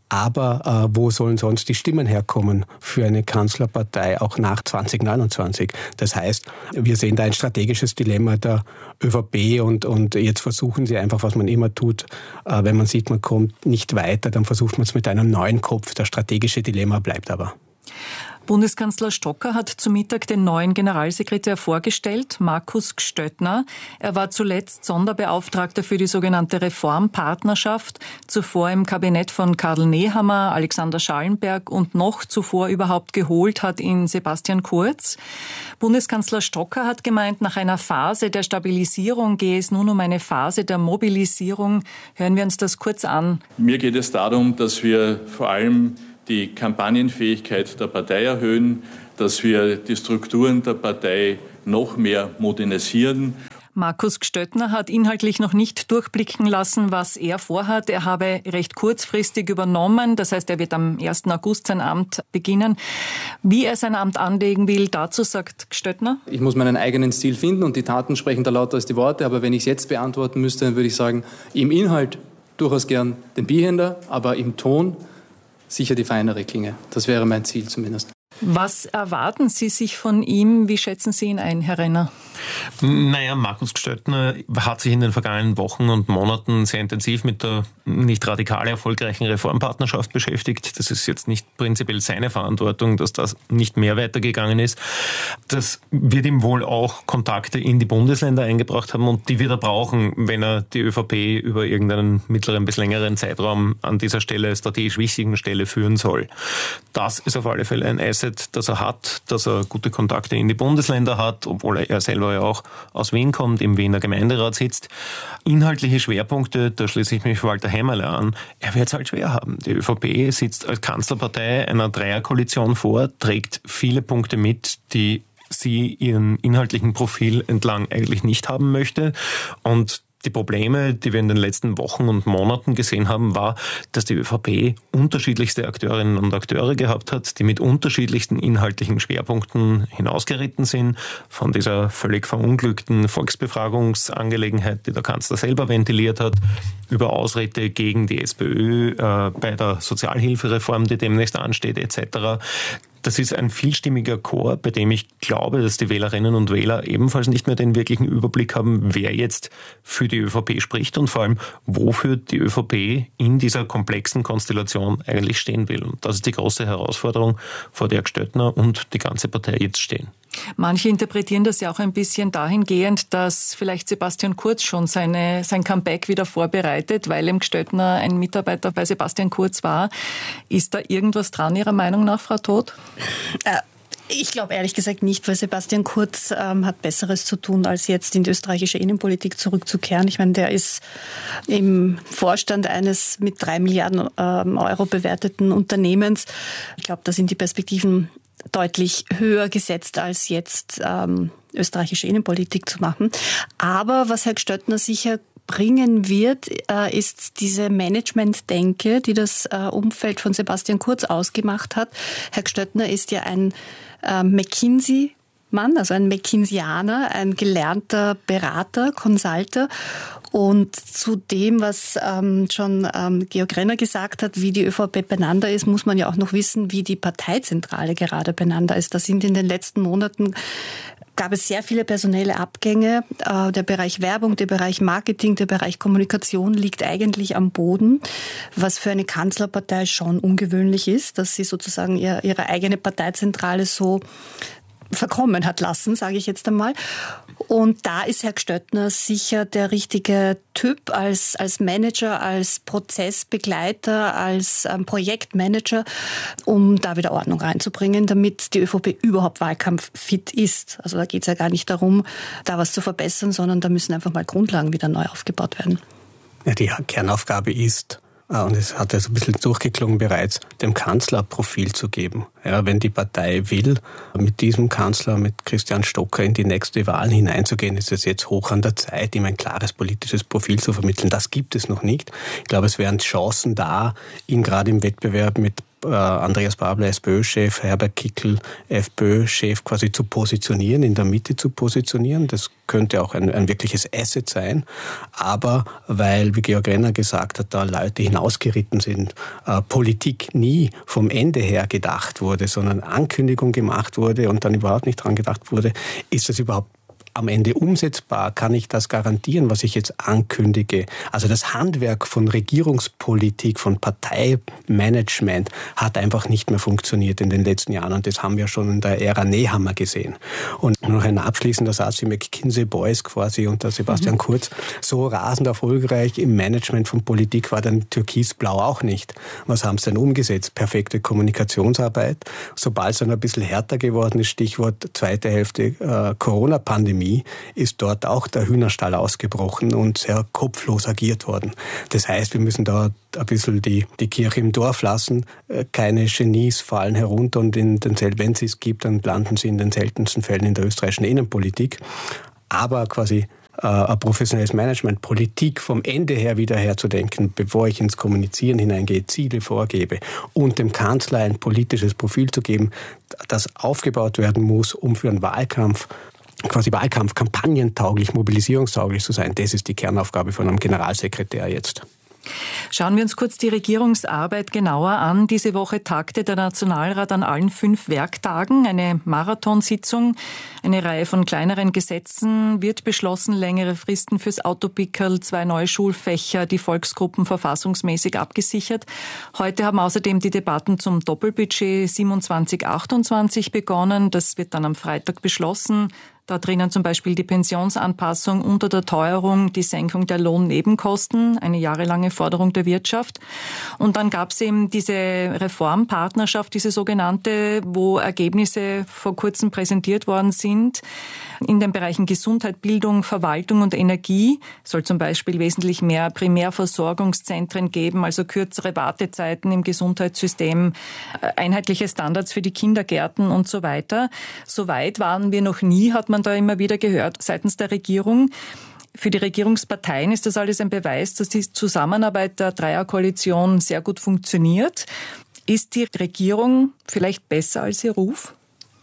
aber wo sollen sonst die Stimmen herkommen für eine Kanzlerpartei auch nach 2029? Das heißt, wir sehen da ein strategisches Dilemma der ÖVP und jetzt versuchen sie einfach, was man immer tut, wenn man sieht, man kommt nicht weiter, dann versucht man es mit einem neuen Kopf. Das strategische Dilemma bleibt aber. Bundeskanzler Stocker hat zu Mittag den neuen Generalsekretär vorgestellt, Markus Gstöttner. Er war zuletzt Sonderbeauftragter für die sogenannte Reformpartnerschaft, zuvor im Kabinett von Karl Nehammer, Alexander Schallenberg und noch zuvor überhaupt geholt hat ihn Sebastian Kurz. Bundeskanzler Stocker hat gemeint, nach einer Phase der Stabilisierung gehe es nun um eine Phase der Mobilisierung. Hören wir uns das kurz an. Mir geht es darum, dass wir vor allem die Kampagnenfähigkeit der Partei erhöhen, dass wir die Strukturen der Partei noch mehr modernisieren. Markus Gstöttner hat inhaltlich noch nicht durchblicken lassen, was er vorhat. Er habe recht kurzfristig übernommen, das heißt, er wird am 1. August sein Amt beginnen. Wie er sein Amt anlegen will, dazu sagt Gstöttner: Ich muss meinen eigenen Stil finden und die Taten sprechen da lauter als die Worte, aber wenn ich es jetzt beantworten müsste, dann würde ich sagen, im Inhalt durchaus gern den Bihänder, aber im Ton sicher die feinere Klinge. Das wäre mein Ziel zumindest. Was erwarten Sie sich von ihm? Wie schätzen Sie ihn ein, Herr Renner? Naja, Markus Gstöttner hat sich in den vergangenen Wochen und Monaten sehr intensiv mit der nicht radikal erfolgreichen Reformpartnerschaft beschäftigt. Das ist jetzt nicht prinzipiell seine Verantwortung, dass das nicht mehr weitergegangen ist. Das wird ihm wohl auch Kontakte in die Bundesländer eingebracht haben und die wird er brauchen, wenn er die ÖVP über irgendeinen mittleren bis längeren Zeitraum an dieser Stelle, strategisch wichtigen Stelle führen soll. Das ist auf alle Fälle ein Asset, das er hat, dass er gute Kontakte in die Bundesländer hat, obwohl er selber ja auch aus Wien kommt, im Wiener Gemeinderat sitzt. Inhaltliche Schwerpunkte, da schließe ich mich Walter Hämmerle an, er wird es halt schwer haben. Die ÖVP sitzt als Kanzlerpartei einer Dreierkoalition vor, trägt viele Punkte mit, die sie ihrem inhaltlichen Profil entlang eigentlich nicht haben möchte. Und die Probleme, die wir in den letzten Wochen und Monaten gesehen haben, war, dass die ÖVP unterschiedlichste Akteurinnen und Akteure gehabt hat, die mit unterschiedlichsten inhaltlichen Schwerpunkten hinausgeritten sind. Von dieser völlig verunglückten Volksbefragungsangelegenheit, die der Kanzler selber ventiliert hat, über Ausritte gegen die SPÖ bei der Sozialhilfereform, die demnächst ansteht, etc. Das ist ein vielstimmiger Chor, bei dem ich glaube, dass die Wählerinnen und Wähler ebenfalls nicht mehr den wirklichen Überblick haben, wer jetzt für die ÖVP spricht und vor allem, wofür die ÖVP in dieser komplexen Konstellation eigentlich stehen will. Und das ist die große Herausforderung, vor der Gstöttner und die ganze Partei jetzt stehen. Manche interpretieren das ja auch ein bisschen dahingehend, dass vielleicht Sebastian Kurz schon sein Comeback wieder vorbereitet, weil im Gstöttner ein Mitarbeiter bei Sebastian Kurz war. Ist da irgendwas dran, Ihrer Meinung nach, Frau Todt? Ich glaube ehrlich gesagt nicht, weil Sebastian Kurz hat Besseres zu tun, als jetzt in die österreichische Innenpolitik zurückzukehren. Ich meine, der ist im Vorstand eines mit 3 Milliarden Euro bewerteten Unternehmens. Ich glaube, da sind die Perspektiven deutlich höher gesetzt, als jetzt österreichische Innenpolitik zu machen. Aber was Herr Gstöttner sicher bringen wird, ist diese Management-Denke, die das Umfeld von Sebastian Kurz ausgemacht hat. Herr Gstöttner ist ja ein McKinsey-Mann, also ein McKinseyaner, ein gelernter Berater, Consulter. Und zu dem, was schon Georg Renner gesagt hat, wie die ÖVP beieinander ist, muss man ja auch noch wissen, wie die Parteizentrale gerade beieinander ist. Da sind in den letzten Monaten gab es sehr viele personelle Abgänge. Der Bereich Werbung, der Bereich Marketing, der Bereich Kommunikation liegt eigentlich am Boden, was für eine Kanzlerpartei schon ungewöhnlich ist, dass sie sozusagen ihre eigene Parteizentrale so verkommen hat lassen, sage ich jetzt einmal. Und da ist Herr Gstöttner sicher der richtige Typ als Manager, als Prozessbegleiter, als Projektmanager, um da wieder Ordnung reinzubringen, damit die ÖVP überhaupt wahlkampffit ist. Also da geht es ja gar nicht darum, da was zu verbessern, sondern da müssen einfach mal Grundlagen wieder neu aufgebaut werden. Ja, die Kernaufgabe ist, und es hat ja so ein bisschen durchgeklungen bereits, dem Kanzler ein Profil zu geben. Ja, wenn die Partei will, mit diesem Kanzler, mit Christian Stocker in die nächste Wahl hineinzugehen, ist es jetzt hoch an der Zeit, ihm ein klares politisches Profil zu vermitteln. Das gibt es noch nicht. Ich glaube, es wären Chancen da, ihn gerade im Wettbewerb mit Andreas Babler, SPÖ-Chef, Herbert Kickl, FPÖ-Chef quasi zu positionieren, in der Mitte zu positionieren. Das könnte auch ein wirkliches Asset sein. Aber weil, wie Georg Renner gesagt hat, da Leute hinausgeritten sind, Politik nie vom Ende her gedacht wurde, sondern Ankündigung gemacht wurde und dann überhaupt nicht dran gedacht wurde, ist das überhaupt am Ende umsetzbar? Kann ich das garantieren, was ich jetzt ankündige? Also das Handwerk von Regierungspolitik, von Parteimanagement hat einfach nicht mehr funktioniert in den letzten Jahren. Und das haben wir schon in der Ära Nehammer gesehen. Und noch ein abschließender Satz, die McKinsey Boys quasi unter Sebastian Kurz, so rasend erfolgreich im Management von Politik war dann Türkisblau auch nicht. Was haben sie denn umgesetzt? Perfekte Kommunikationsarbeit. Sobald es dann ein bisschen härter geworden ist, Stichwort zweite Hälfte Corona-Pandemie, ist dort auch der Hühnerstall ausgebrochen und sehr kopflos agiert worden. Das heißt, wir müssen da ein bisschen die Kirche im Dorf lassen. Keine Genies fallen herunter und wenn es gibt, dann landen sie in den seltensten Fällen in der österreichischen Innenpolitik. Aber quasi ein professionelles Management, Politik vom Ende her wieder herzudenken, bevor ich ins Kommunizieren hineingehe, Ziele vorgebe und dem Kanzler ein politisches Profil zu geben, das aufgebaut werden muss, um für einen Wahlkampf kampagnentauglich, mobilisierungstauglich zu sein. Das ist die Kernaufgabe von einem Generalsekretär jetzt. Schauen wir uns kurz die Regierungsarbeit genauer an. Diese Woche tagte der Nationalrat an allen 5 Werktagen, eine Marathonsitzung. Eine Reihe von kleineren Gesetzen wird beschlossen, längere Fristen fürs Autopickerl, 2 neue Schulfächer, die Volksgruppen verfassungsmäßig abgesichert. Heute haben außerdem die Debatten zum Doppelbudget 27/28 begonnen. Das wird dann am Freitag beschlossen. Da drinnen zum Beispiel die Pensionsanpassung unter der Teuerung, die Senkung der Lohnnebenkosten, eine jahrelange Forderung der Wirtschaft. Und dann gab es eben diese Reformpartnerschaft, diese sogenannte, wo Ergebnisse vor kurzem präsentiert worden sind. In den Bereichen Gesundheit, Bildung, Verwaltung und Energie soll zum Beispiel wesentlich mehr Primärversorgungszentren geben, also kürzere Wartezeiten im Gesundheitssystem, einheitliche Standards für die Kindergärten und so weiter. So weit waren wir noch nie, hat man da immer wieder gehört seitens der Regierung. Für die Regierungsparteien ist das alles ein Beweis, dass die Zusammenarbeit der Dreierkoalition sehr gut funktioniert. Ist die Regierung vielleicht besser als ihr Ruf?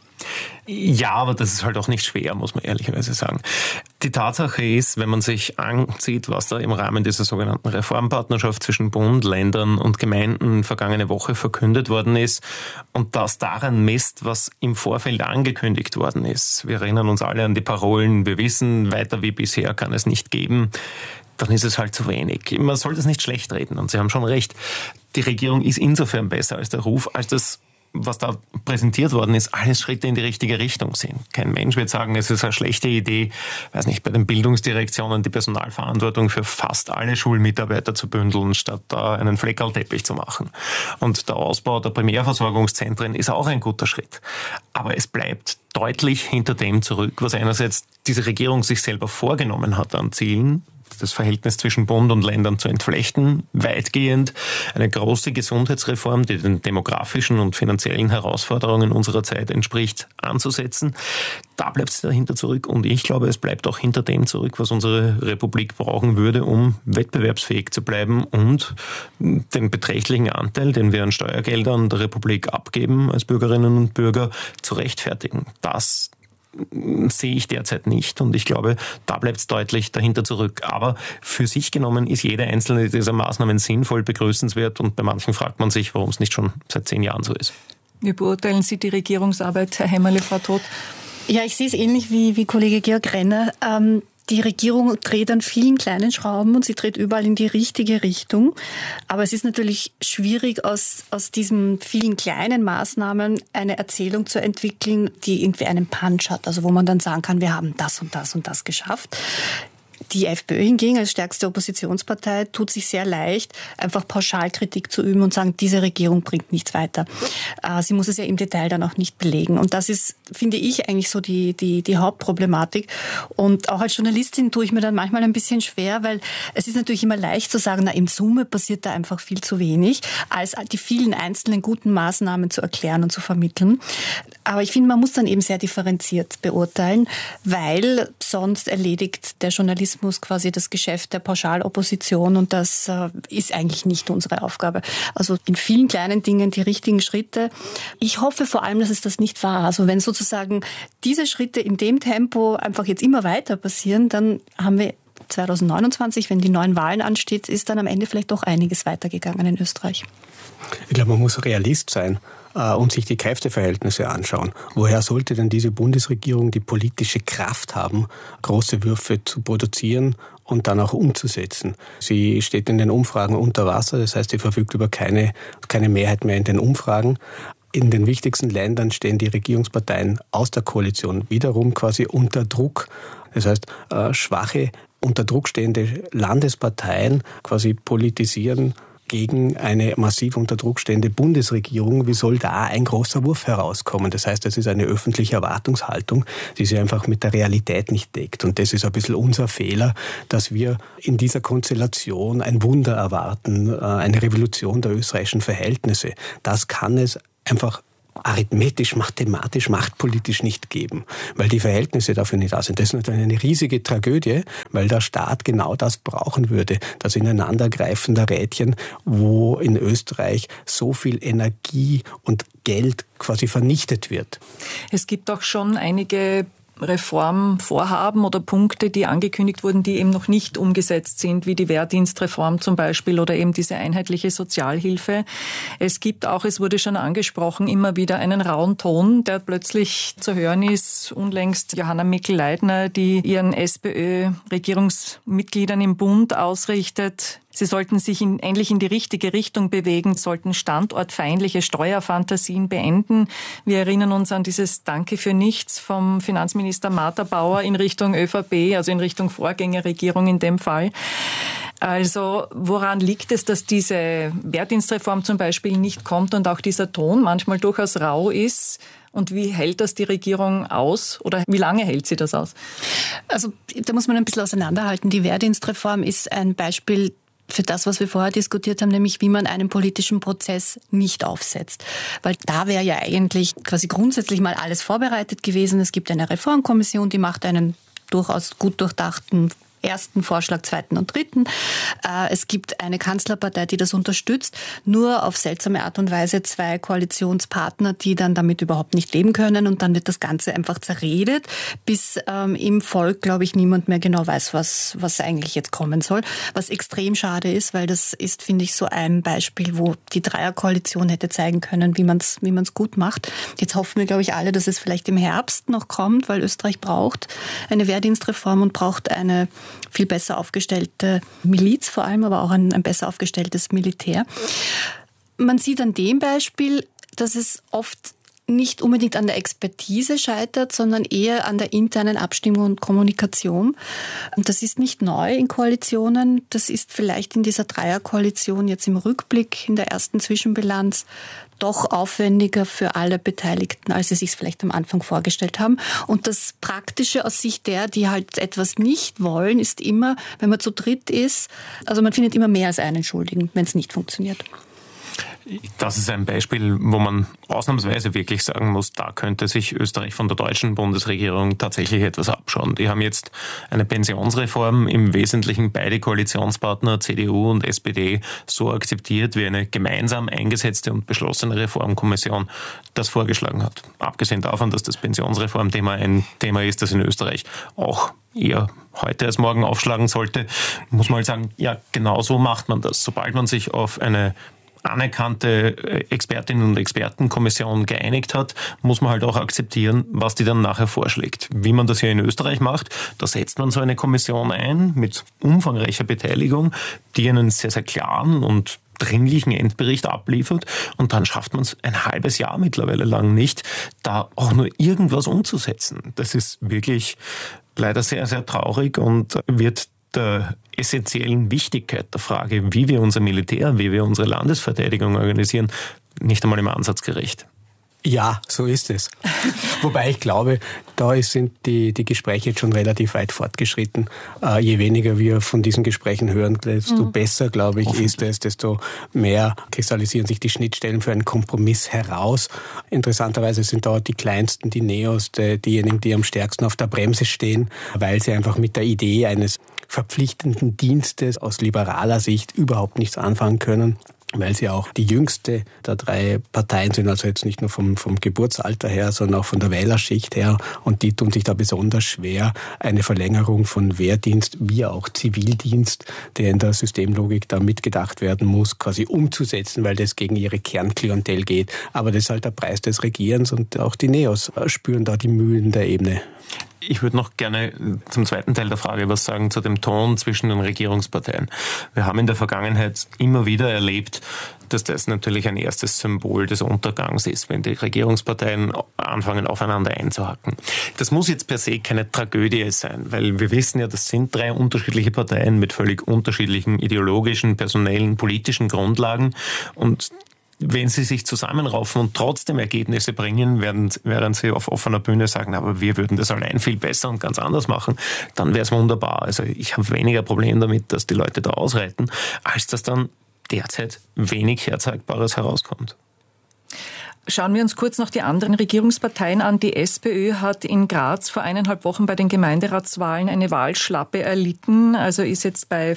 Ja, aber das ist halt auch nicht schwer, muss man ehrlicherweise sagen. Die Tatsache ist, wenn man sich ansieht, was da im Rahmen dieser sogenannten Reformpartnerschaft zwischen Bund, Ländern und Gemeinden vergangene Woche verkündet worden ist und das daran misst, was im Vorfeld angekündigt worden ist. Wir erinnern uns alle an die Parolen, wir wissen, weiter wie bisher kann es nicht geben. Dann ist es halt zu wenig. Man soll das nicht schlecht reden und Sie haben schon recht. Die Regierung ist insofern besser als der Ruf, als das, was da präsentiert worden ist, alles Schritte in die richtige Richtung sind. Kein Mensch wird sagen, es ist eine schlechte Idee, weiß nicht, bei den Bildungsdirektionen die Personalverantwortung für fast alle Schulmitarbeiter zu bündeln, statt da einen Fleckerlteppich zu machen. Und der Ausbau der Primärversorgungszentren ist auch ein guter Schritt. Aber es bleibt deutlich hinter dem zurück, was einerseits diese Regierung sich selber vorgenommen hat an Zielen, das Verhältnis zwischen Bund und Ländern zu entflechten, weitgehend eine große Gesundheitsreform, die den demografischen und finanziellen Herausforderungen unserer Zeit entspricht, anzusetzen. Da bleibt es dahinter zurück und ich glaube, es bleibt auch hinter dem zurück, was unsere Republik brauchen würde, um wettbewerbsfähig zu bleiben und den beträchtlichen Anteil, den wir an Steuergeldern der Republik abgeben als Bürgerinnen und Bürger, zu rechtfertigen. Das sehe ich derzeit nicht und ich glaube, da bleibt es deutlich dahinter zurück. Aber für sich genommen ist jede einzelne dieser Maßnahmen sinnvoll, begrüßenswert und bei manchen fragt man sich, warum es nicht schon seit 10 Jahren so ist. Wie beurteilen Sie die Regierungsarbeit, Herr Hämmerle, Frau Todt? Ja, ich sehe es ähnlich wie Kollege Georg Renner. Die Regierung dreht an vielen kleinen Schrauben und sie dreht überall in die richtige Richtung. Aber es ist natürlich schwierig, aus diesen vielen kleinen Maßnahmen eine Erzählung zu entwickeln, die irgendwie einen Punch hat. Also wo man dann sagen kann, wir haben das und das und das geschafft. Die FPÖ hingegen als stärkste Oppositionspartei tut sich sehr leicht, einfach Pauschalkritik zu üben und sagen, diese Regierung bringt nichts weiter. Sie muss es ja im Detail dann auch nicht belegen. Und das ist, finde ich, eigentlich so die Hauptproblematik. Und auch als Journalistin tue ich mir dann manchmal ein bisschen schwer, weil es ist natürlich immer leicht zu sagen, na, in Summe passiert da einfach viel zu wenig, als die vielen einzelnen guten Maßnahmen zu erklären und zu vermitteln. Aber ich finde, man muss dann eben sehr differenziert beurteilen, weil sonst erledigt der Journalismus quasi das Geschäft der Pauschalopposition und das ist eigentlich nicht unsere Aufgabe. Also in vielen kleinen Dingen die richtigen Schritte. Ich hoffe vor allem, dass es das nicht war. Also wenn sozusagen diese Schritte in dem Tempo einfach jetzt immer weiter passieren, dann haben wir 2029, wenn die neuen Wahlen ansteht, ist dann am Ende vielleicht doch einiges weitergegangen in Österreich. Ich glaube, man muss Realist sein und sich die Kräfteverhältnisse anschauen. Woher sollte denn diese Bundesregierung die politische Kraft haben, große Würfe zu produzieren und dann auch umzusetzen? Sie steht in den Umfragen unter Wasser, das heißt, sie verfügt über keine Mehrheit mehr in den Umfragen. In den wichtigsten Ländern stehen die Regierungsparteien aus der Koalition wiederum quasi unter Druck. Das heißt, schwache, unter Druck stehende Landesparteien quasi politisieren gegen eine massiv unter Druck stehende Bundesregierung. Wie soll da ein großer Wurf herauskommen? Das heißt, das ist eine öffentliche Erwartungshaltung, die sich einfach mit der Realität nicht deckt. Und das ist ein bisschen unser Fehler, dass wir in dieser Konstellation ein Wunder erwarten, eine Revolution der österreichischen Verhältnisse. Das kann es einfach arithmetisch, mathematisch, machtpolitisch nicht geben, weil die Verhältnisse dafür nicht da sind. Das ist natürlich eine riesige Tragödie, weil der Staat genau das brauchen würde, das Ineinandergreifen der Rädchen, wo in Österreich so viel Energie und Geld quasi vernichtet wird. Es gibt auch schon einige Reformvorhaben oder Punkte, die angekündigt wurden, die eben noch nicht umgesetzt sind, wie die Wehrdienstreform zum Beispiel oder eben diese einheitliche Sozialhilfe. Es gibt auch, es wurde schon angesprochen, immer wieder einen rauen Ton, der plötzlich zu hören ist. Unlängst Johanna Mikl-Leitner, die ihren SPÖ-Regierungsmitgliedern im Bund ausrichtet, sie sollten sich endlich in die richtige Richtung bewegen, sollten standortfeindliche Steuerfantasien beenden. Wir erinnern uns an dieses Danke für nichts vom Finanzminister Martha Bauer in Richtung ÖVP, also in Richtung Vorgängerregierung in dem Fall. Also woran liegt es, dass diese Wehrdienstreform zum Beispiel nicht kommt und auch dieser Ton manchmal durchaus rau ist? Und wie hält das die Regierung aus oder wie lange hält sie das aus? Also da muss man ein bisschen auseinanderhalten. Die Wehrdienstreform ist ein Beispiel für das, was wir vorher diskutiert haben, nämlich wie man einen politischen Prozess nicht aufsetzt. Weil da wäre ja eigentlich quasi grundsätzlich mal alles vorbereitet gewesen. Es gibt eine Reformkommission, die macht einen durchaus gut durchdachten ersten Vorschlag, zweiten und dritten. Es gibt eine Kanzlerpartei, die das unterstützt. Nur auf seltsame Art und Weise 2 Koalitionspartner, die dann damit überhaupt nicht leben können. Und dann wird das Ganze einfach zerredet, bis im Volk, glaube ich, niemand mehr genau weiß, was eigentlich jetzt kommen soll. Was extrem schade ist, weil das ist, finde ich, so ein Beispiel, wo die Dreierkoalition hätte zeigen können, wie man es gut macht. Jetzt hoffen wir, glaube ich, alle, dass es vielleicht im Herbst noch kommt, weil Österreich braucht eine Wehrdienstreform und braucht eine viel besser aufgestellte Miliz vor allem, aber auch ein besser aufgestelltes Militär. Man sieht an dem Beispiel, dass es oft nicht unbedingt an der Expertise scheitert, sondern eher an der internen Abstimmung und Kommunikation. Und das ist nicht neu in Koalitionen. Das ist vielleicht in dieser Dreierkoalition jetzt im Rückblick, in der ersten Zwischenbilanz, doch aufwendiger für alle Beteiligten, als sie sich vielleicht am Anfang vorgestellt haben. Und das Praktische aus Sicht der, die halt etwas nicht wollen, ist immer, wenn man zu dritt ist, also man findet immer mehr als einen Schuldigen, wenn es nicht funktioniert. Das ist ein Beispiel, wo man ausnahmsweise wirklich sagen muss, da könnte sich Österreich von der deutschen Bundesregierung tatsächlich etwas abschauen. Die haben jetzt eine Pensionsreform im Wesentlichen beide Koalitionspartner CDU und SPD so akzeptiert, wie eine gemeinsam eingesetzte und beschlossene Reformkommission das vorgeschlagen hat. Abgesehen davon, dass das Pensionsreformthema ein Thema ist, das in Österreich auch eher heute als morgen aufschlagen sollte, muss man halt sagen, ja, genau so macht man das. Sobald man sich auf eine anerkannte Expertinnen und Expertenkommission geeinigt hat, muss man halt auch akzeptieren, was die dann nachher vorschlägt. Wie man das hier in Österreich macht, da setzt man so eine Kommission ein mit umfangreicher Beteiligung, die einen sehr, sehr klaren und dringlichen Endbericht abliefert und dann schafft man es ein halbes Jahr mittlerweile lang nicht, da auch nur irgendwas umzusetzen. Das ist wirklich leider sehr, sehr traurig und wird der essentiellen Wichtigkeit der Frage, wie wir unser Militär, wie wir unsere Landesverteidigung organisieren, nicht einmal im Ansatz gerecht. Ja, so ist es. Wobei ich glaube, da sind die Gespräche jetzt schon relativ weit fortgeschritten. Je weniger wir von diesen Gesprächen hören, desto besser, glaube ich, ist es, desto mehr kristallisieren sich die Schnittstellen für einen Kompromiss heraus. Interessanterweise sind da die Kleinsten, die Neos, diejenigen, die am stärksten auf der Bremse stehen, weil sie einfach mit der Idee eines verpflichtenden Dienstes aus liberaler Sicht überhaupt nichts anfangen können, weil sie auch die jüngste der 3 Parteien sind, also jetzt nicht nur vom Geburtsalter her, sondern auch von der Wählerschicht her. Und die tun sich da besonders schwer, eine Verlängerung von Wehrdienst wie auch Zivildienst, der in der Systemlogik da mitgedacht werden muss, quasi umzusetzen, weil das gegen ihre Kernklientel geht. Aber das ist halt der Preis des Regierens und auch die Neos spüren da die Mühlen der Ebene. Ich würde noch gerne zum zweiten Teil der Frage was sagen zu dem Ton zwischen den Regierungsparteien. Wir haben in der Vergangenheit immer wieder erlebt, dass das natürlich ein erstes Symbol des Untergangs ist, wenn die Regierungsparteien anfangen, aufeinander einzuhacken. Das muss jetzt per se keine Tragödie sein, weil wir wissen ja, das sind 3 unterschiedliche Parteien mit völlig unterschiedlichen ideologischen, personellen, politischen Grundlagen und wenn sie sich zusammenraufen und trotzdem Ergebnisse bringen, während sie auf offener Bühne sagen, aber wir würden das allein viel besser und ganz anders machen, dann wäre es wunderbar. Also ich habe weniger Problem damit, dass die Leute da ausreiten, als dass dann derzeit wenig Herzeigbares herauskommt. Schauen wir uns kurz noch die anderen Regierungsparteien an. Die SPÖ hat in Graz vor 1,5 Wochen bei den Gemeinderatswahlen eine Wahlschlappe erlitten, also ist jetzt bei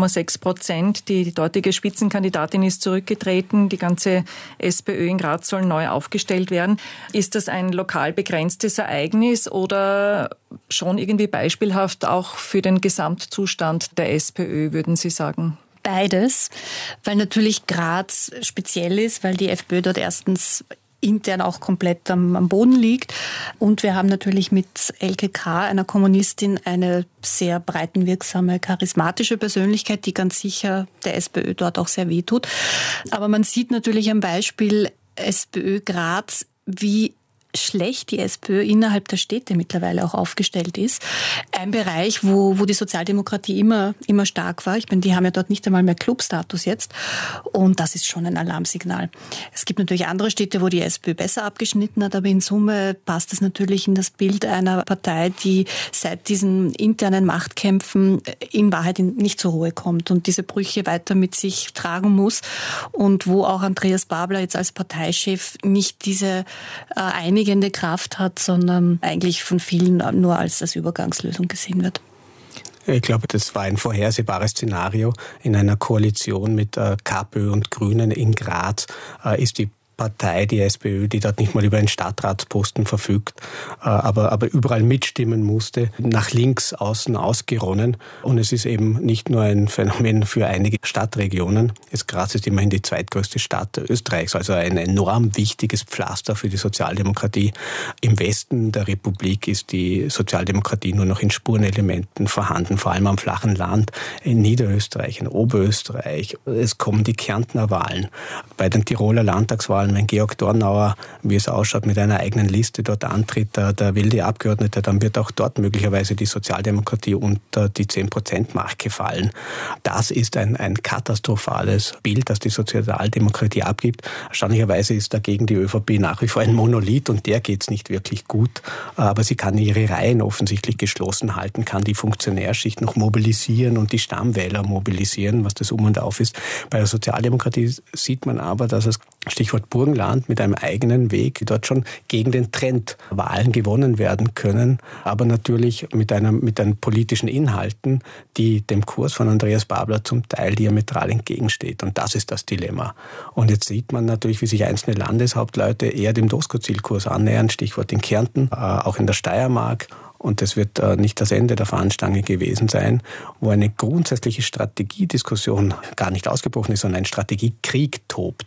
5,6%. Die dortige Spitzenkandidatin ist zurückgetreten. Die ganze SPÖ in Graz soll neu aufgestellt werden. Ist das ein lokal begrenztes Ereignis oder schon irgendwie beispielhaft auch für den Gesamtzustand der SPÖ, würden Sie sagen? Beides, weil natürlich Graz speziell ist, weil die FPÖ dort erstens intern auch komplett am Boden liegt. Und wir haben natürlich mit Elke K., einer Kommunistin, eine sehr breitenwirksame, charismatische Persönlichkeit, die ganz sicher der SPÖ dort auch sehr wehtut. Aber man sieht natürlich am Beispiel SPÖ Graz, wie schlecht die SPÖ innerhalb der Städte mittlerweile auch aufgestellt ist. Ein Bereich, wo die Sozialdemokratie immer stark war. Ich meine, die haben ja dort nicht einmal mehr Clubstatus jetzt. Und das ist schon ein Alarmsignal. Es gibt natürlich andere Städte, wo die SPÖ besser abgeschnitten hat, aber in Summe passt es natürlich in das Bild einer Partei, die seit diesen internen Machtkämpfen in Wahrheit nicht zur Ruhe kommt und diese Brüche weiter mit sich tragen muss und wo auch Andreas Babler jetzt als Parteichef nicht diese einigende Kraft hat, sondern eigentlich von vielen nur als Übergangslösung gesehen wird. Ich glaube, das war ein vorhersehbares Szenario. In einer Koalition mit KPÖ und Grünen in Graz ist die Partei, die SPÖ, die dort nicht mal über einen Stadtratsposten verfügt, aber überall mitstimmen musste, nach links außen ausgeronnen. Und es ist eben nicht nur ein Phänomen für einige Stadtregionen. Graz ist immerhin die zweitgrößte Stadt Österreichs, also ein enorm wichtiges Pflaster für die Sozialdemokratie. Im Westen der Republik ist die Sozialdemokratie nur noch in Spurenelementen vorhanden, vor allem am flachen Land, in Niederösterreich, in Oberösterreich. Es kommen die Kärntner Wahlen. Bei den Tiroler Landtagswahlen, wenn Georg Dornauer, wie es ausschaut, mit einer eigenen Liste dort antritt, der wilde Abgeordnete, dann wird auch dort möglicherweise die Sozialdemokratie unter die 10%-Marke fallen. Das ist ein katastrophales Bild, das die Sozialdemokratie abgibt. Erstaunlicherweise ist dagegen die ÖVP nach wie vor ein Monolith und der geht es nicht wirklich gut. Aber sie kann ihre Reihen offensichtlich geschlossen halten, kann die Funktionärschicht noch mobilisieren und die Stammwähler mobilisieren, was das Um und Auf ist. Bei der Sozialdemokratie sieht man aber, dass es, Stichwort Burgenland, mit einem eigenen Weg dort schon gegen den Trend Wahlen gewonnen werden können, aber natürlich mit einem politischen Inhalten, die dem Kurs von Andreas Babler zum Teil diametral entgegensteht. Und das ist das Dilemma. Und jetzt sieht man natürlich, wie sich einzelne Landeshauptleute eher dem Doskozil-Kurs annähern, Stichwort in Kärnten, auch in der Steiermark. Und das wird nicht das Ende der Fahnenstange gewesen sein, wo eine grundsätzliche Strategiediskussion gar nicht ausgebrochen ist, sondern ein Strategiekrieg tobt.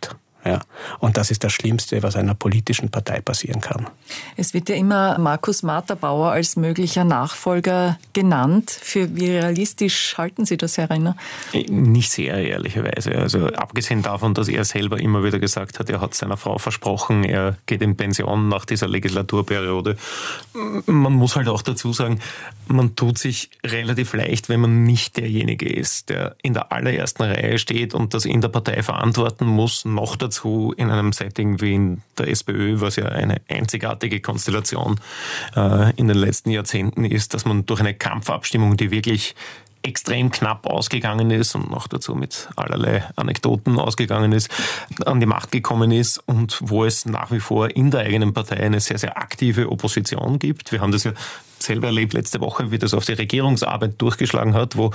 Ja. Und das ist das Schlimmste, was einer politischen Partei passieren kann. Es wird ja immer Markus Marterbauer als möglicher Nachfolger genannt. Für wie realistisch halten Sie das, Herr Renner? Nicht sehr, ehrlicherweise. Also abgesehen davon, dass er selber immer wieder gesagt hat, er hat seiner Frau versprochen, er geht in Pension nach dieser Legislaturperiode. Man muss halt auch dazu sagen, man tut sich relativ leicht, wenn man nicht derjenige ist, der in der allerersten Reihe steht und das in der Partei verantworten muss, noch dazu in einem Setting wie in der SPÖ, was ja eine einzigartige Konstellation in den letzten Jahrzehnten ist, dass man durch eine Kampfabstimmung, die wirklich extrem knapp ausgegangen ist und noch dazu mit allerlei Anekdoten ausgegangen ist, an die Macht gekommen ist und wo es nach wie vor in der eigenen Partei eine sehr, sehr aktive Opposition gibt. Wir haben das ja selber erlebt letzte Woche, wie das auf die Regierungsarbeit durchgeschlagen hat, wo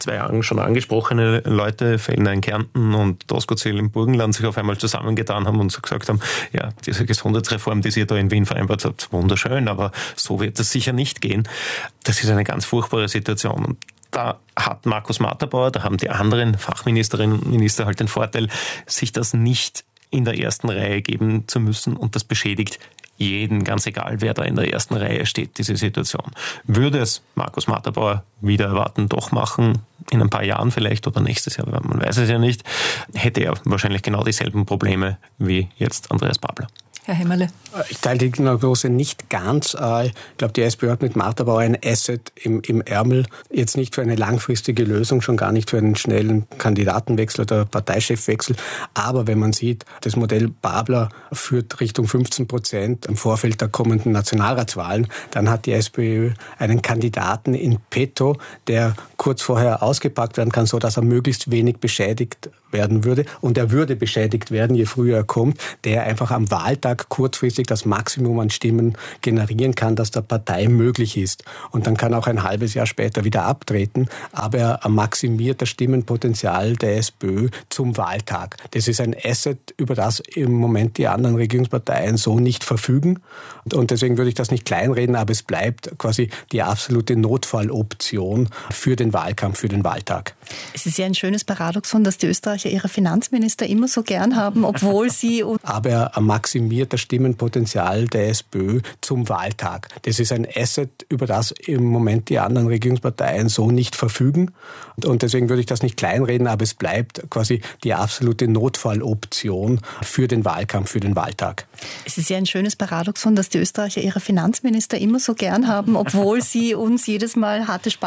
2 schon angesprochene Leute, Fellner in Kärnten und Doskozil im Burgenland, sich auf einmal zusammengetan haben und so gesagt haben, ja, diese Gesundheitsreform, die ihr da in Wien vereinbart habt, wunderschön, aber so wird das sicher nicht gehen. Das ist eine ganz furchtbare Situation. Und da hat Markus Marterbauer, da haben die anderen Fachministerinnen und Minister halt den Vorteil, sich das nicht in der ersten Reihe geben zu müssen, und das beschädigt jeden, ganz egal, wer da in der ersten Reihe steht, diese Situation. Würde es Markus Marterbauer wieder erwarten, doch machen, in ein paar Jahren vielleicht oder nächstes Jahr, man weiß es ja nicht, hätte er wahrscheinlich genau dieselben Probleme wie jetzt Andreas Babler. Herr Hämmerle. Ich teile die Diagnose nicht ganz. Ich glaube, die SPÖ hat mit Marterbauer ein Asset im Ärmel. Jetzt nicht für eine langfristige Lösung, schon gar nicht für einen schnellen Kandidatenwechsel oder Parteichefwechsel. Aber wenn man sieht, das Modell Babler führt Richtung 15% im Vorfeld der kommenden Nationalratswahlen, dann hat die SPÖ einen Kandidaten in petto, der kurz vorher ausgepackt werden kann, sodass er möglichst wenig beschädigt werden würde. Und er würde beschädigt werden, je früher er kommt, der einfach am Wahltag kurzfristig das Maximum an Stimmen generieren kann, das der Partei möglich ist. Und dann kann er auch ein halbes Jahr später wieder abtreten, aber er maximiert das Stimmenpotenzial der SPÖ zum Wahltag. Das ist ein Asset, über das im Moment die anderen Regierungsparteien so nicht verfügen. Und deswegen würde ich das nicht kleinreden, aber es bleibt quasi die absolute Notfalloption für den Wahlkampf, für den Wahltag. Es ist ja ein schönes Paradoxon, dass die Österreicher ihre Finanzminister immer so gern haben, obwohl sie... Aber er maximiert das Stimmenpotenzial der SPÖ zum Wahltag. Das ist ein Asset, über das im Moment die anderen Regierungsparteien so nicht verfügen. Und deswegen würde ich das nicht kleinreden, aber es bleibt quasi die absolute Notfalloption für den Wahlkampf, für den Wahltag. Es ist ja ein schönes Paradoxon, dass die Österreicher ihre Finanzminister immer so gern haben, obwohl sie uns jedes Mal harte